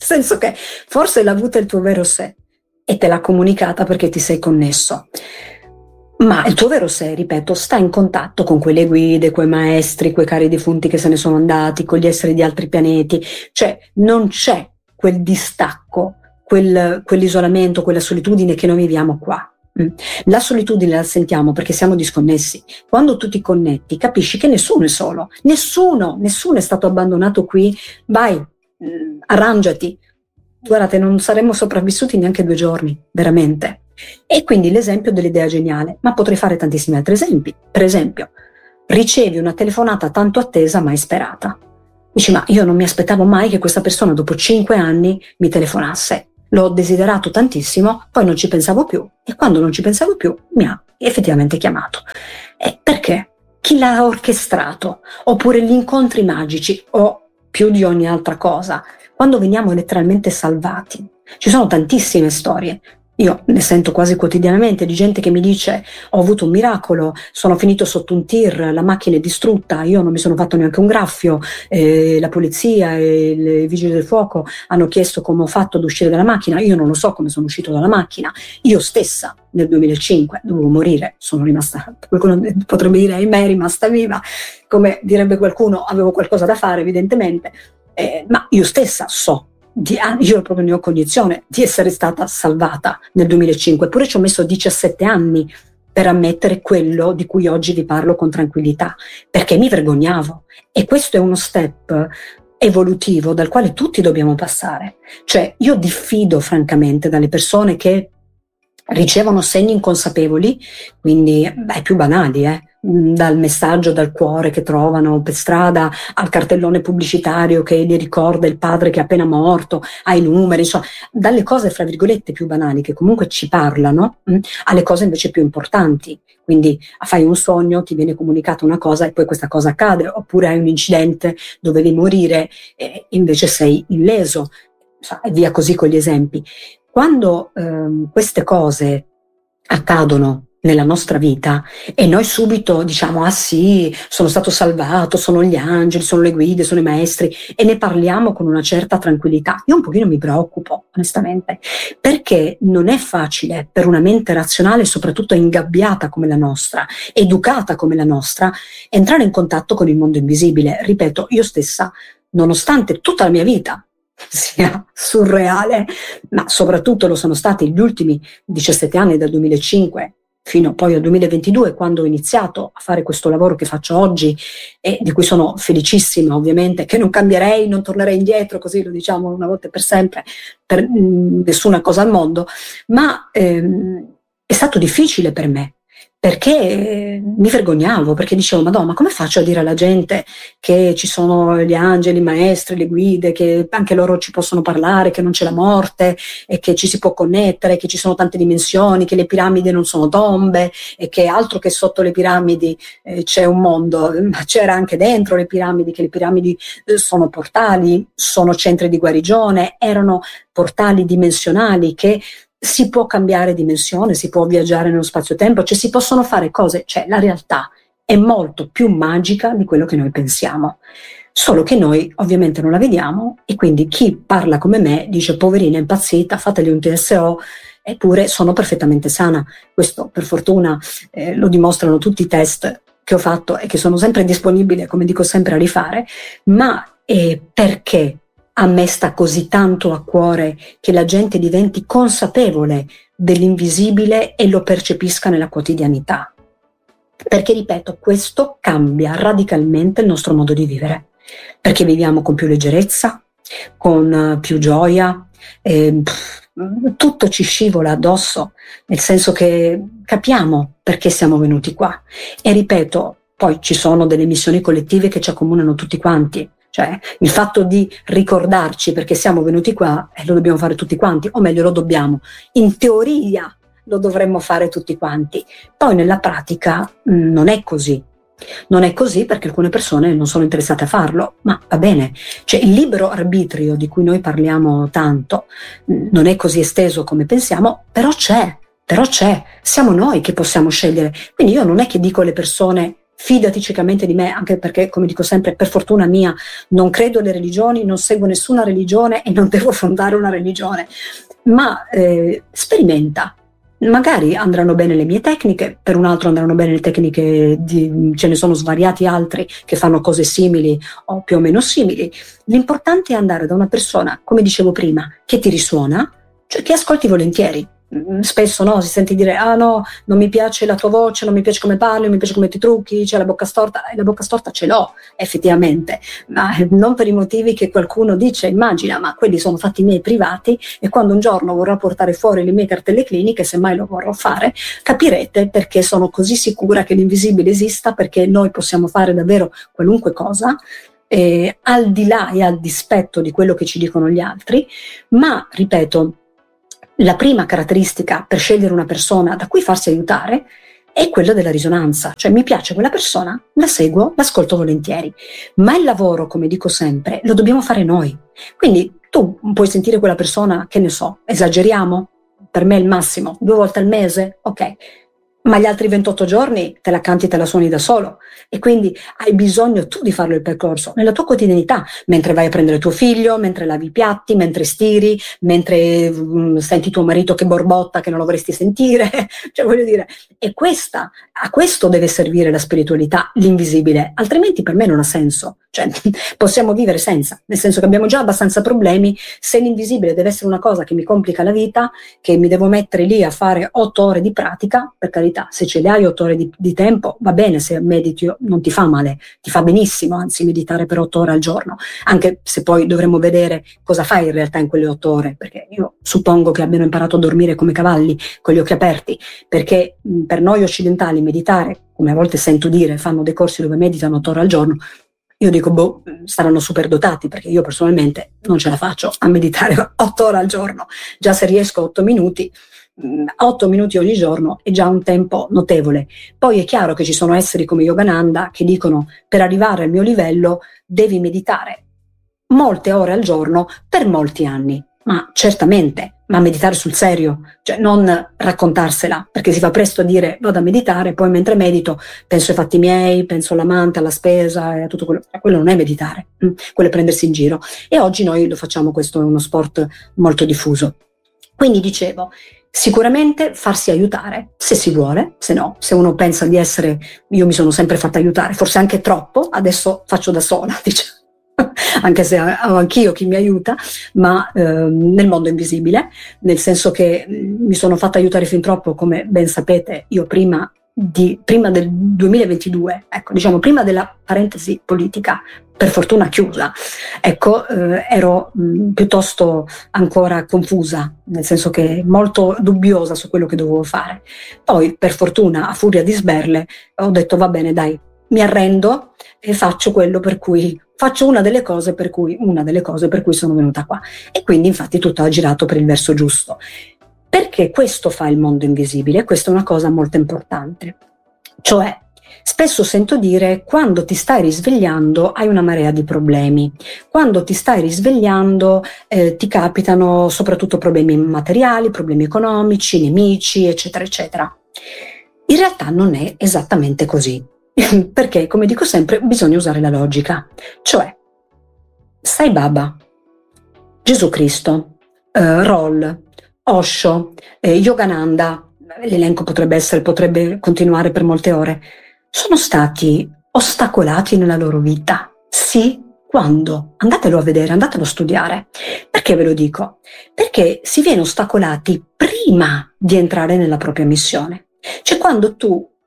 senso che forse l'ha avuta il tuo vero sé e te l'ha comunicata perché ti sei connesso. Ma il tuo vero sé, ripeto, sta in contatto con quelle guide, quei maestri, quei cari defunti che se ne sono andati, con gli esseri di altri pianeti. Cioè non c'è quel distacco, quell'isolamento, quella solitudine che noi viviamo qua. La solitudine la sentiamo perché siamo disconnessi. Quando tu ti connetti capisci che nessuno è solo, nessuno è stato abbandonato qui. Vai, arrangiati. Guardate, non saremmo sopravvissuti neanche 2 giorni, veramente. E quindi l'esempio dell'idea geniale, ma potrei fare tantissimi altri esempi. Per esempio, ricevi una telefonata tanto attesa mai sperata. Dici, ma io non mi aspettavo mai che questa persona dopo 5 anni mi telefonasse. L'ho desiderato tantissimo, poi non ci pensavo più e quando non ci pensavo più mi ha effettivamente chiamato. E perché? Chi l'ha orchestrato? Oppure gli incontri magici o più di ogni altra cosa? Quando veniamo letteralmente salvati. Ci sono tantissime storie. Io ne sento quasi quotidianamente di gente che mi dice ho avuto un miracolo, sono finito sotto un tir, la macchina è distrutta, io non mi sono fatto neanche un graffio, la polizia e i vigili del fuoco hanno chiesto come ho fatto ad uscire dalla macchina, io non lo so come sono uscito dalla macchina, io stessa nel 2005 dovevo morire, sono rimasta, qualcuno potrebbe dire ahimè è rimasta viva, come direbbe qualcuno avevo qualcosa da fare evidentemente, ma io stessa so. Io proprio ne ho cognizione di essere stata salvata nel 2005, eppure ci ho messo 17 anni per ammettere quello di cui oggi vi parlo con tranquillità, perché mi vergognavo. E questo è uno step evolutivo dal quale tutti dobbiamo passare. Cioè io diffido francamente dalle persone che ricevono segni inconsapevoli, quindi più banali, dal messaggio dal cuore che trovano per strada, al cartellone pubblicitario che gli ricorda il padre che è appena morto, ai numeri, insomma, dalle cose fra virgolette più banali che comunque ci parlano, alle cose invece più importanti. Quindi fai un sogno, ti viene comunicata una cosa e poi questa cosa accade, oppure hai un incidente, dovevi morire e invece sei illeso, e via così con gli esempi. Quando queste cose accadono nella nostra vita e noi subito diciamo ah sì, sono stato salvato, sono gli angeli, sono le guide, sono i maestri e ne parliamo con una certa tranquillità, io un pochino mi preoccupo onestamente, perché non è facile per una mente razionale, soprattutto ingabbiata come la nostra, educata come la nostra, entrare in contatto con il mondo invisibile. Ripeto, io stessa, nonostante tutta la mia vita sia surreale, ma soprattutto lo sono stati gli ultimi 17 anni dal 2005 fino poi al 2022, quando ho iniziato a fare questo lavoro che faccio oggi e di cui sono felicissima ovviamente, che non cambierei, non tornerei indietro, così lo diciamo una volta per sempre, per nessuna cosa al mondo, ma è stato difficile per me, perché mi vergognavo, perché dicevo Madonna, ma come faccio a dire alla gente che ci sono gli angeli, i maestri, le guide, che anche loro ci possono parlare, che non c'è la morte e che ci si può connettere, che ci sono tante dimensioni, che le piramidi non sono tombe e che altro che sotto le piramidi c'è un mondo, ma c'era anche dentro le piramidi, che le piramidi sono portali, sono centri di guarigione, erano portali dimensionali che si può cambiare dimensione, si può viaggiare nello spazio-tempo, cioè si possono fare cose, cioè la realtà è molto più magica di quello che noi pensiamo, solo che noi ovviamente non la vediamo e quindi chi parla come me dice poverina è impazzita, fateli un TSO, eppure sono perfettamente sana. Questo per fortuna lo dimostrano tutti i test che ho fatto e che sono sempre disponibili, come dico sempre, a rifare, ma perché a me sta così tanto a cuore che la gente diventi consapevole dell'invisibile e lo percepisca nella quotidianità. Perché, ripeto, questo cambia radicalmente il nostro modo di vivere, perché viviamo con più leggerezza, con più gioia, tutto ci scivola addosso, nel senso che capiamo perché siamo venuti qua. E ripeto, poi ci sono delle missioni collettive che ci accomunano tutti quanti. Cioè il fatto di ricordarci perché siamo venuti qua lo dobbiamo fare tutti quanti, o meglio lo dobbiamo, in teoria lo dovremmo fare tutti quanti, poi nella pratica non è così. Non è così perché alcune persone non sono interessate a farlo, ma va bene, cioè il libero arbitrio di cui noi parliamo tanto non è così esteso come pensiamo, però c'è, siamo noi che possiamo scegliere. Quindi io non è che dico alle persone fidati ciecamente di me, anche perché, come dico sempre, per fortuna mia, non credo alle religioni, non seguo nessuna religione e non devo fondare una religione, ma sperimenta. Magari andranno bene le mie tecniche, per un altro andranno bene le tecniche ce ne sono svariati altri che fanno cose simili o più o meno simili. L'importante è andare da una persona, come dicevo prima, che ti risuona, cioè che ascolti volentieri. Spesso no, si sente dire no, non mi piace la tua voce, non mi piace come parli, non mi piace come ti trucchi, c'è la bocca storta, e la bocca storta ce l'ho effettivamente, ma non per i motivi che qualcuno dice, immagina, ma quelli sono fatti miei privati, e quando un giorno vorrò portare fuori le mie cartelle cliniche, se mai lo vorrò fare, capirete perché sono così sicura che l'invisibile esista, perché noi possiamo fare davvero qualunque cosa, al di là e al dispetto di quello che ci dicono gli altri. Ma ripeto, la prima caratteristica per scegliere una persona da cui farsi aiutare è quella della risonanza, cioè mi piace quella persona, la seguo, l'ascolto volentieri, ma il lavoro, come dico sempre, lo dobbiamo fare noi. Quindi tu puoi sentire quella persona, che ne so, esageriamo? Per me è il massimo, 2 volte al mese, ok, ma gli altri 28 giorni te la canti e te la suoni da solo, e quindi hai bisogno tu di farlo il percorso nella tua quotidianità, mentre vai a prendere tuo figlio, mentre lavi i piatti, mentre stiri, mentre senti tuo marito che borbotta che non lo vorresti sentire, cioè voglio dire, e a questo deve servire la spiritualità, l'invisibile, altrimenti per me non ha senso, cioè possiamo vivere senza, nel senso che abbiamo già abbastanza problemi. Se l'invisibile deve essere una cosa che mi complica la vita, che mi devo mettere lì a fare 8 ore di pratica, per carità, se ce le hai 8 ore di tempo va bene, se mediti non ti fa male, ti fa benissimo, anzi, meditare per 8 ore al giorno, anche se poi dovremmo vedere cosa fai in realtà in quelle 8 ore, perché io suppongo che abbiano imparato a dormire come cavalli, con gli occhi aperti, perché per noi occidentali meditare, come a volte sento dire, fanno dei corsi dove meditano 8 ore al giorno. Io dico, saranno super dotati, perché io personalmente non ce la faccio a meditare 8 ore al giorno. Già se riesco 8 minuti ogni giorno è già un tempo notevole. Poi è chiaro che ci sono esseri come Yogananda che dicono, per arrivare al mio livello devi meditare molte ore al giorno per molti anni. Ma certamente, ma meditare sul serio, cioè non raccontarsela, perché si fa presto a dire vado a meditare, poi mentre medito penso ai fatti miei, penso all'amante, alla spesa e a tutto quello. Quello non è meditare, quello è prendersi in giro. E oggi noi lo facciamo, questo è uno sport molto diffuso. Quindi dicevo, sicuramente farsi aiutare, se si vuole, se no, se uno pensa di essere, io mi sono sempre fatta aiutare, forse anche troppo, adesso faccio da sola, diciamo. Anche se ho anch'io chi mi aiuta, ma nel mondo invisibile, nel senso che mi sono fatta aiutare fin troppo, come ben sapete. Io prima del 2022, ecco, diciamo prima della parentesi politica, per fortuna chiusa, ecco, ero piuttosto ancora confusa, nel senso che molto dubbiosa su quello che dovevo fare. Poi, per fortuna, a furia di sberle, ho detto va bene, dai, mi arrendo e faccio una delle cose per cui sono venuta qua. E quindi infatti tutto ha girato per il verso giusto. Perché questo fa il mondo invisibile? Questa è una cosa molto importante. Cioè, spesso sento dire, quando ti stai risvegliando hai una marea di problemi. Quando ti stai risvegliando ti capitano soprattutto problemi materiali, problemi economici, nemici, eccetera, eccetera. In realtà non è esattamente così. Perché, come dico sempre, bisogna usare la logica. Cioè, Sai Baba, Gesù Cristo, Roll, Osho, Yogananda, l'elenco potrebbe continuare per molte ore, sono stati ostacolati nella loro vita. Sì, quando? Andatelo a vedere, andatelo a studiare. Perché ve lo dico? Perché si viene ostacolati prima di entrare nella propria missione. Cioè quando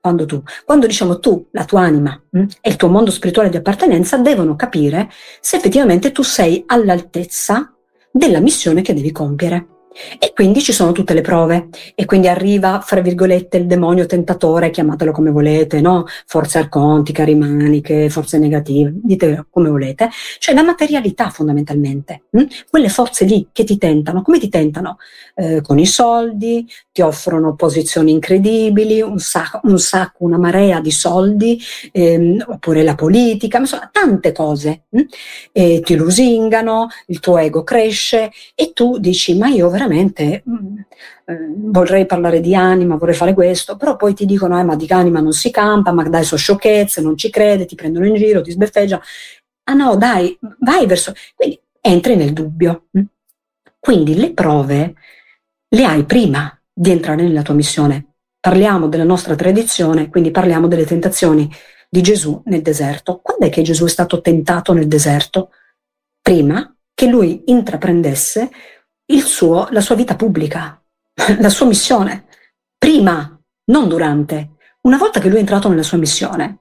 diciamo tu, la tua anima e il tuo mondo spirituale di appartenenza devono capire se effettivamente tu sei all'altezza della missione che devi compiere. E quindi ci sono tutte le prove, e quindi arriva, fra virgolette, il demonio tentatore, chiamatelo come volete, no? Forze arcontiche, arimaniche, forze negative, dite come volete, cioè la materialità fondamentalmente, quelle forze lì che ti tentano. Come ti tentano? Con i soldi, ti offrono posizioni incredibili, un sacco, una marea di soldi, oppure la politica, insomma tante cose, ti lusingano, il tuo ego cresce e tu dici ma io veramente vorrei parlare di anima, vorrei fare questo, però poi ti dicono ma di anima non si campa, ma dai, sono sciocchezze, non ci crede, ti prendono in giro, ti sbeffeggia. Ah no, dai, vai verso... Quindi entri nel dubbio. Quindi le prove le hai prima di entrare nella tua missione. Parliamo della nostra tradizione, quindi parliamo delle tentazioni di Gesù nel deserto. Quando è che Gesù è stato tentato nel deserto? Prima che lui intraprendesse la sua vita pubblica, la sua missione. Prima, non durante. Una volta che lui è entrato nella sua missione,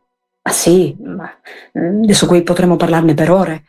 adesso qui potremmo parlarne per ore,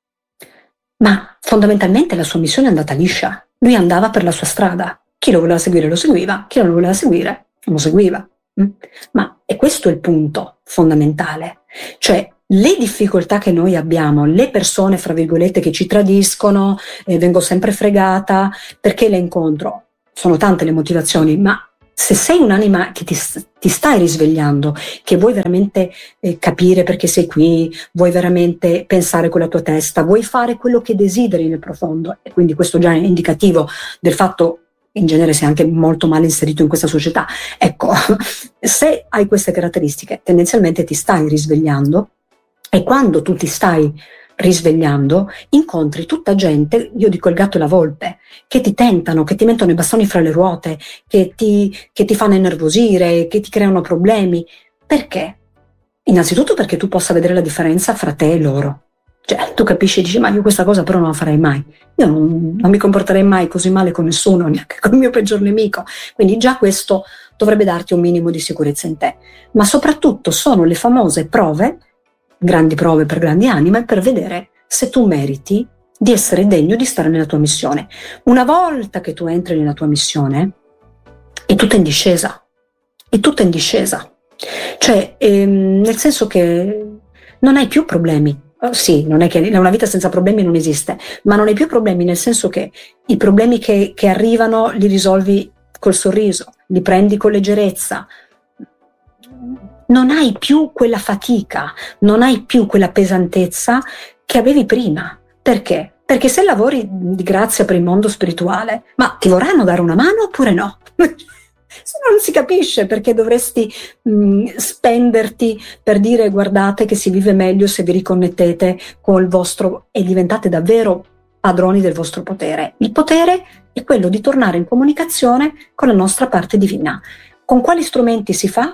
ma fondamentalmente la sua missione è andata liscia. Lui andava per la sua strada. Chi lo voleva seguire lo seguiva, chi non lo voleva seguire non lo seguiva. Ma è questo il punto fondamentale. Cioè, le difficoltà che noi abbiamo, le persone, fra virgolette, che ci tradiscono, vengo sempre fregata, perché le incontro? Sono tante le motivazioni, ma se sei un'anima che ti stai risvegliando, che vuoi veramente capire perché sei qui, vuoi veramente pensare con la tua testa, vuoi fare quello che desideri nel profondo, e quindi questo già è indicativo del fatto in genere sei anche molto male inserito in questa società. Ecco, se hai queste caratteristiche, tendenzialmente ti stai risvegliando, e quando tu ti stai risvegliando, incontri tutta gente, io dico il gatto e la volpe, che ti tentano, che ti mettono i bastoni fra le ruote, che ti fanno innervosire, che ti creano problemi. Perché? Innanzitutto perché tu possa vedere la differenza fra te e loro. Cioè, tu capisci e dici, ma io questa cosa però non la farei mai. Io non mi comporterei mai così male con nessuno, neanche con il mio peggior nemico. Quindi già questo dovrebbe darti un minimo di sicurezza in te. Ma soprattutto sono le famose prove, grandi prove per grandi anime, per vedere se tu meriti di essere degno di stare nella tua missione. Una volta che tu entri nella tua missione, è tutta in discesa. È tutta in discesa. Cioè, nel senso che non hai più problemi. Sì, non è che una vita senza problemi non esiste, ma non hai più problemi nel senso che i problemi che arrivano li risolvi col sorriso, li prendi con leggerezza. Non hai più quella fatica, non hai più quella pesantezza che avevi prima. Perché? Perché se lavori di grazia per il mondo spirituale, ma ti vorranno dare una mano oppure no? Se no non si capisce perché dovresti spenderti per dire guardate che si vive meglio se vi riconnettete col vostro e diventate davvero padroni del vostro potere. Il potere è quello di tornare in comunicazione con la nostra parte divina. Con quali strumenti si fa?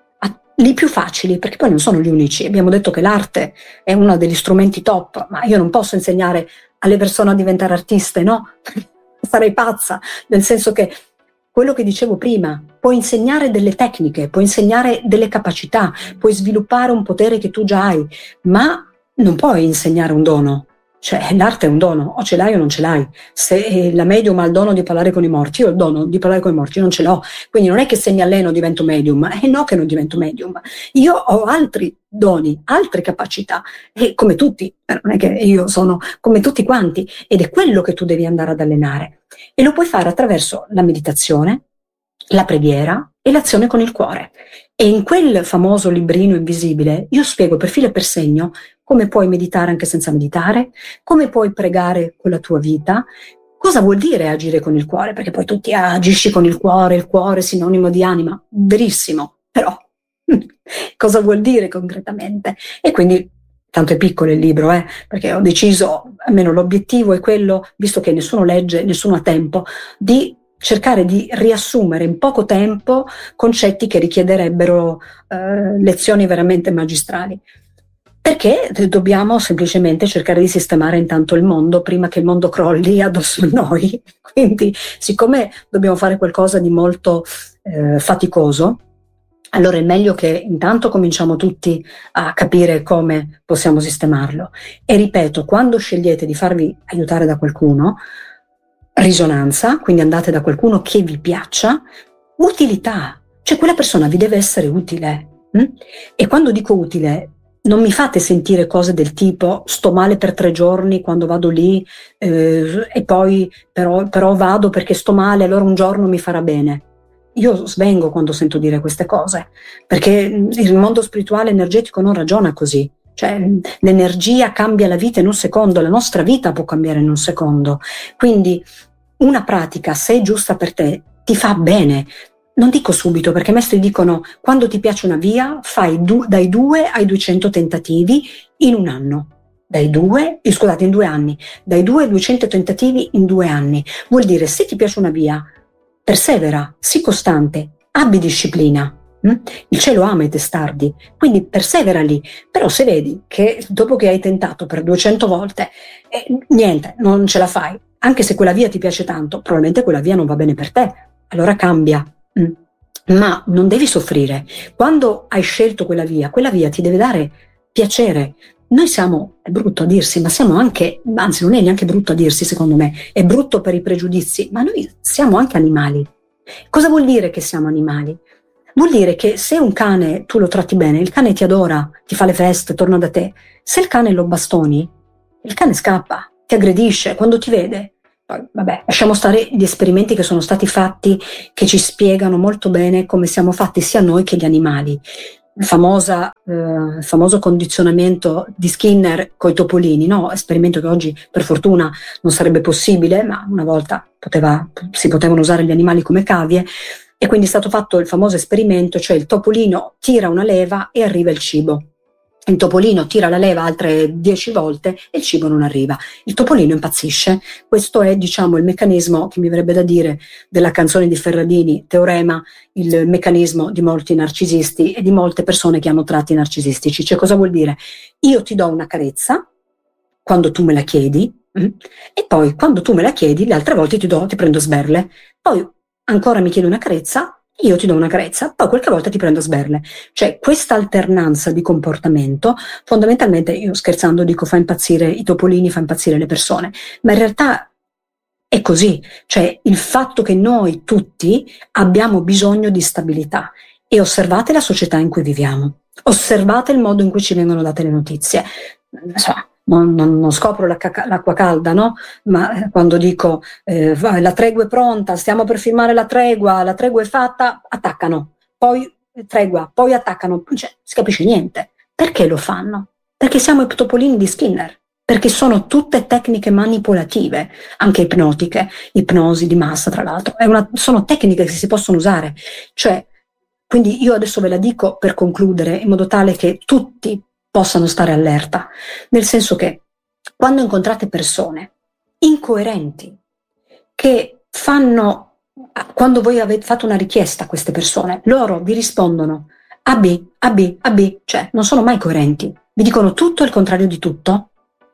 Li più facili, perché poi non sono gli unici. Abbiamo detto che l'arte è uno degli strumenti top, ma io non posso insegnare alle persone a diventare artiste, no? Sarei pazza, nel senso che quello che dicevo prima, puoi insegnare delle tecniche, puoi insegnare delle capacità, puoi sviluppare un potere che tu già hai, ma non puoi insegnare un dono. Cioè, l'arte è un dono, o ce l'hai o non ce l'hai. Se la medium ha il dono di parlare con i morti, io ho il dono di parlare con i morti, io non ce l'ho. Quindi non è che se mi alleno divento medium, no che non divento medium. Io ho altri doni, altre capacità, e come tutti, non è che io sono come tutti quanti, ed è quello che tu devi andare ad allenare. E lo puoi fare attraverso la meditazione, la preghiera e l'azione con il cuore. E in quel famoso librino invisibile io spiego per filo e per segno come puoi meditare anche senza meditare, come puoi pregare con la tua vita, cosa vuol dire agire con il cuore, perché poi tutti agisci con il cuore è sinonimo di anima, verissimo, però cosa vuol dire concretamente? E quindi, tanto è piccolo il libro, perché ho deciso, almeno l'obiettivo è quello, visto che nessuno legge, nessuno ha tempo, di cercare di riassumere in poco tempo concetti che richiederebbero lezioni veramente magistrali. Perché dobbiamo semplicemente cercare di sistemare intanto il mondo prima che il mondo crolli addosso a noi. Quindi, siccome dobbiamo fare qualcosa di molto faticoso, allora è meglio che intanto cominciamo tutti a capire come possiamo sistemarlo. E ripeto, quando scegliete di farvi aiutare da qualcuno, risonanza, quindi andate da qualcuno che vi piaccia, utilità, cioè quella persona vi deve essere utile. E quando dico utile, non mi fate sentire cose del tipo sto male per 3 giorni quando vado lì e poi però vado perché sto male, allora un giorno mi farà bene. Io svengo quando sento dire queste cose, perché il mondo spirituale energetico non ragiona così. Cioè l'energia cambia la vita in un secondo, la nostra vita può cambiare in un secondo. Quindi una pratica, se è giusta per te, ti fa bene. Non dico subito, perché i maestri dicono quando ti piace una via fai dai 2 ai 200 tentativi in un anno. In 2 anni. Dai 2 ai 200 tentativi in 2 anni. Vuol dire, se ti piace una via, persevera, sii costante, abbi disciplina. Il cielo ama i testardi, quindi persevera lì. Però se vedi che dopo che hai tentato per 200 volte, niente, non ce la fai, anche se quella via ti piace tanto, probabilmente quella via non va bene per te, allora cambia. Ma non devi soffrire. Quando hai scelto quella via ti deve dare piacere. Noi siamo, è brutto a dirsi, ma siamo anche, anzi non è neanche brutto a dirsi secondo me, è brutto per i pregiudizi, ma noi siamo anche animali. Cosa vuol dire che siamo animali? Vuol dire che se un cane tu lo tratti bene, il cane ti adora, ti fa le feste, torna da te. Se il cane lo bastoni, il cane scappa, ti aggredisce quando ti vede. Poi, vabbè, lasciamo stare gli esperimenti che sono stati fatti, che ci spiegano molto bene come siamo fatti sia noi che gli animali. Il famoso condizionamento di Skinner coi topolini, no? Esperimento che oggi per fortuna non sarebbe possibile, ma una volta si potevano usare gli animali come cavie, e quindi è stato fatto il famoso esperimento, cioè il topolino tira una leva e arriva il cibo. Il topolino tira la leva altre 10 volte e il cibo non arriva. Il topolino impazzisce. Questo è, diciamo, il meccanismo, che mi verrebbe da dire, della canzone di Ferradini, Teorema, il meccanismo di molti narcisisti e di molte persone che hanno tratti narcisistici. Cioè, cosa vuol dire? Io ti do una carezza quando tu me la chiedi, e poi quando tu me la chiedi, le altre volte ti prendo sberle. Poi ancora mi chiedi una carezza, io ti do una carezza, poi qualche volta ti prendo a sberle. Cioè questa alternanza di comportamento, fondamentalmente, io scherzando dico fa impazzire i topolini, fa impazzire le persone, ma in realtà è così. Cioè il fatto che noi tutti abbiamo bisogno di stabilità, e osservate la società in cui viviamo, osservate il modo in cui ci vengono date le notizie. Non scopro l'acqua calda, no? Ma quando dico la tregua è pronta, stiamo per firmare la tregua è fatta, attaccano, poi tregua, poi attaccano, non si capisce niente. Perché lo fanno? Perché siamo i topolini di Skinner, perché sono tutte tecniche manipolative, anche ipnotiche, ipnosi di massa tra l'altro, sono tecniche che si possono usare. Cioè, quindi io adesso ve la dico per concludere, in modo tale che tutti possano stare allerta, nel senso che quando incontrate persone incoerenti che quando voi avete fatto una richiesta a queste persone, loro vi rispondono A, B, A, B, A, B, cioè non sono mai coerenti, vi dicono tutto e il contrario di tutto,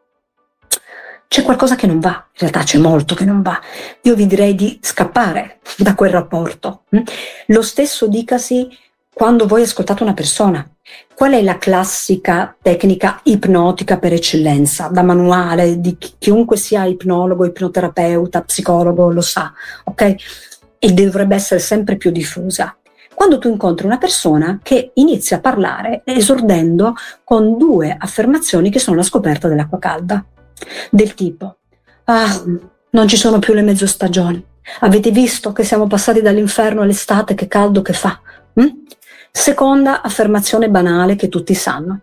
c'è qualcosa che non va, in realtà c'è molto che non va. Io vi direi di scappare da quel rapporto. Lo stesso dicasi quando voi ascoltate una persona. Qual è la classica tecnica ipnotica per eccellenza? Da manuale, di chiunque sia ipnologo, ipnoterapeuta, psicologo, lo sa, ok? E dovrebbe essere sempre più diffusa. Quando tu incontri una persona che inizia a parlare esordendo con 2 affermazioni che sono la scoperta dell'acqua calda, del tipo: non ci sono più le mezzostagioni, avete visto che siamo passati dall'inferno all'estate, che caldo che fa? Seconda affermazione banale che tutti sanno: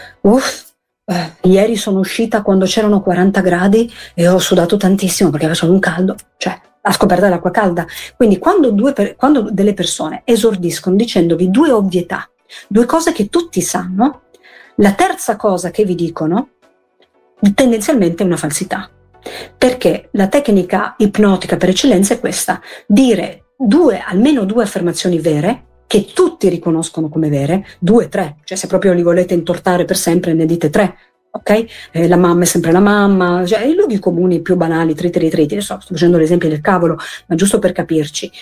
ieri sono uscita quando c'erano 40 gradi e ho sudato tantissimo perché faceva un caldo. Cioè, la scoperta dell'acqua calda. Quindi quando delle persone esordiscono dicendovi 2 ovvietà, 2 cose che tutti sanno, la terza cosa che vi dicono tendenzialmente è una falsità, perché la tecnica ipnotica per eccellenza è questa: dire almeno 2 affermazioni vere che tutti riconoscono come vere, 2, 3, cioè se proprio li volete intortare per sempre ne dite 3, ok? La mamma è sempre la mamma, cioè i luoghi comuni più banali, triti, sto facendo l'esempio del cavolo, ma giusto per capirci.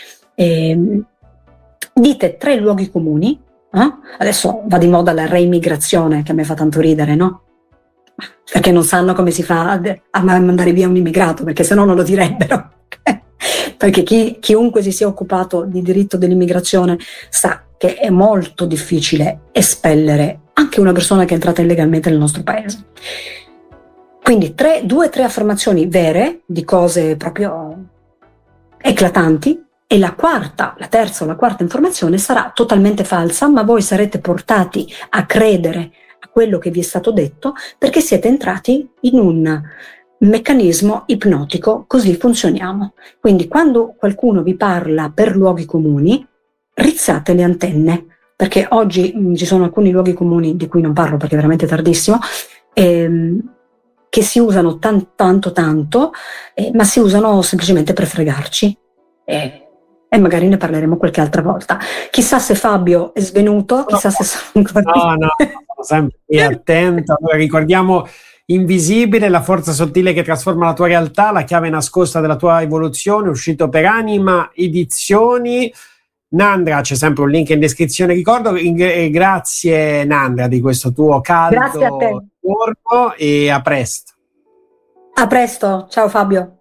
Dite 3 luoghi comuni, adesso va di moda la reimmigrazione, che a me fa tanto ridere, no? Perché non sanno come si fa a mandare via un immigrato, perché sennò non lo direbbero. Perché chiunque si sia occupato di diritto dell'immigrazione sa che è molto difficile espellere anche una persona che è entrata illegalmente nel nostro paese. Quindi 2-3 affermazioni vere di cose proprio eclatanti, e la terza o la quarta informazione sarà totalmente falsa, ma voi sarete portati a credere a quello che vi è stato detto perché siete entrati in un meccanismo ipnotico, così funzioniamo. Quindi quando qualcuno vi parla per luoghi comuni, rizzate le antenne, perché oggi ci sono alcuni luoghi comuni di cui non parlo perché è veramente tardissimo, che si usano tanto, ma si usano semplicemente per fregarci. E magari ne parleremo qualche altra volta. Chissà se Fabio è svenuto, chissà se sono ancora... No, sono sempre attento. Allora, ricordiamo Invisibile, la forza sottile che trasforma la tua realtà, la chiave nascosta della tua evoluzione, uscito per Anima Edizioni. Nandra, c'è sempre un link in descrizione, ricordo. Grazie Nandra di questo tuo caldo Grazie a te. giorno e a presto. A presto, ciao Fabio.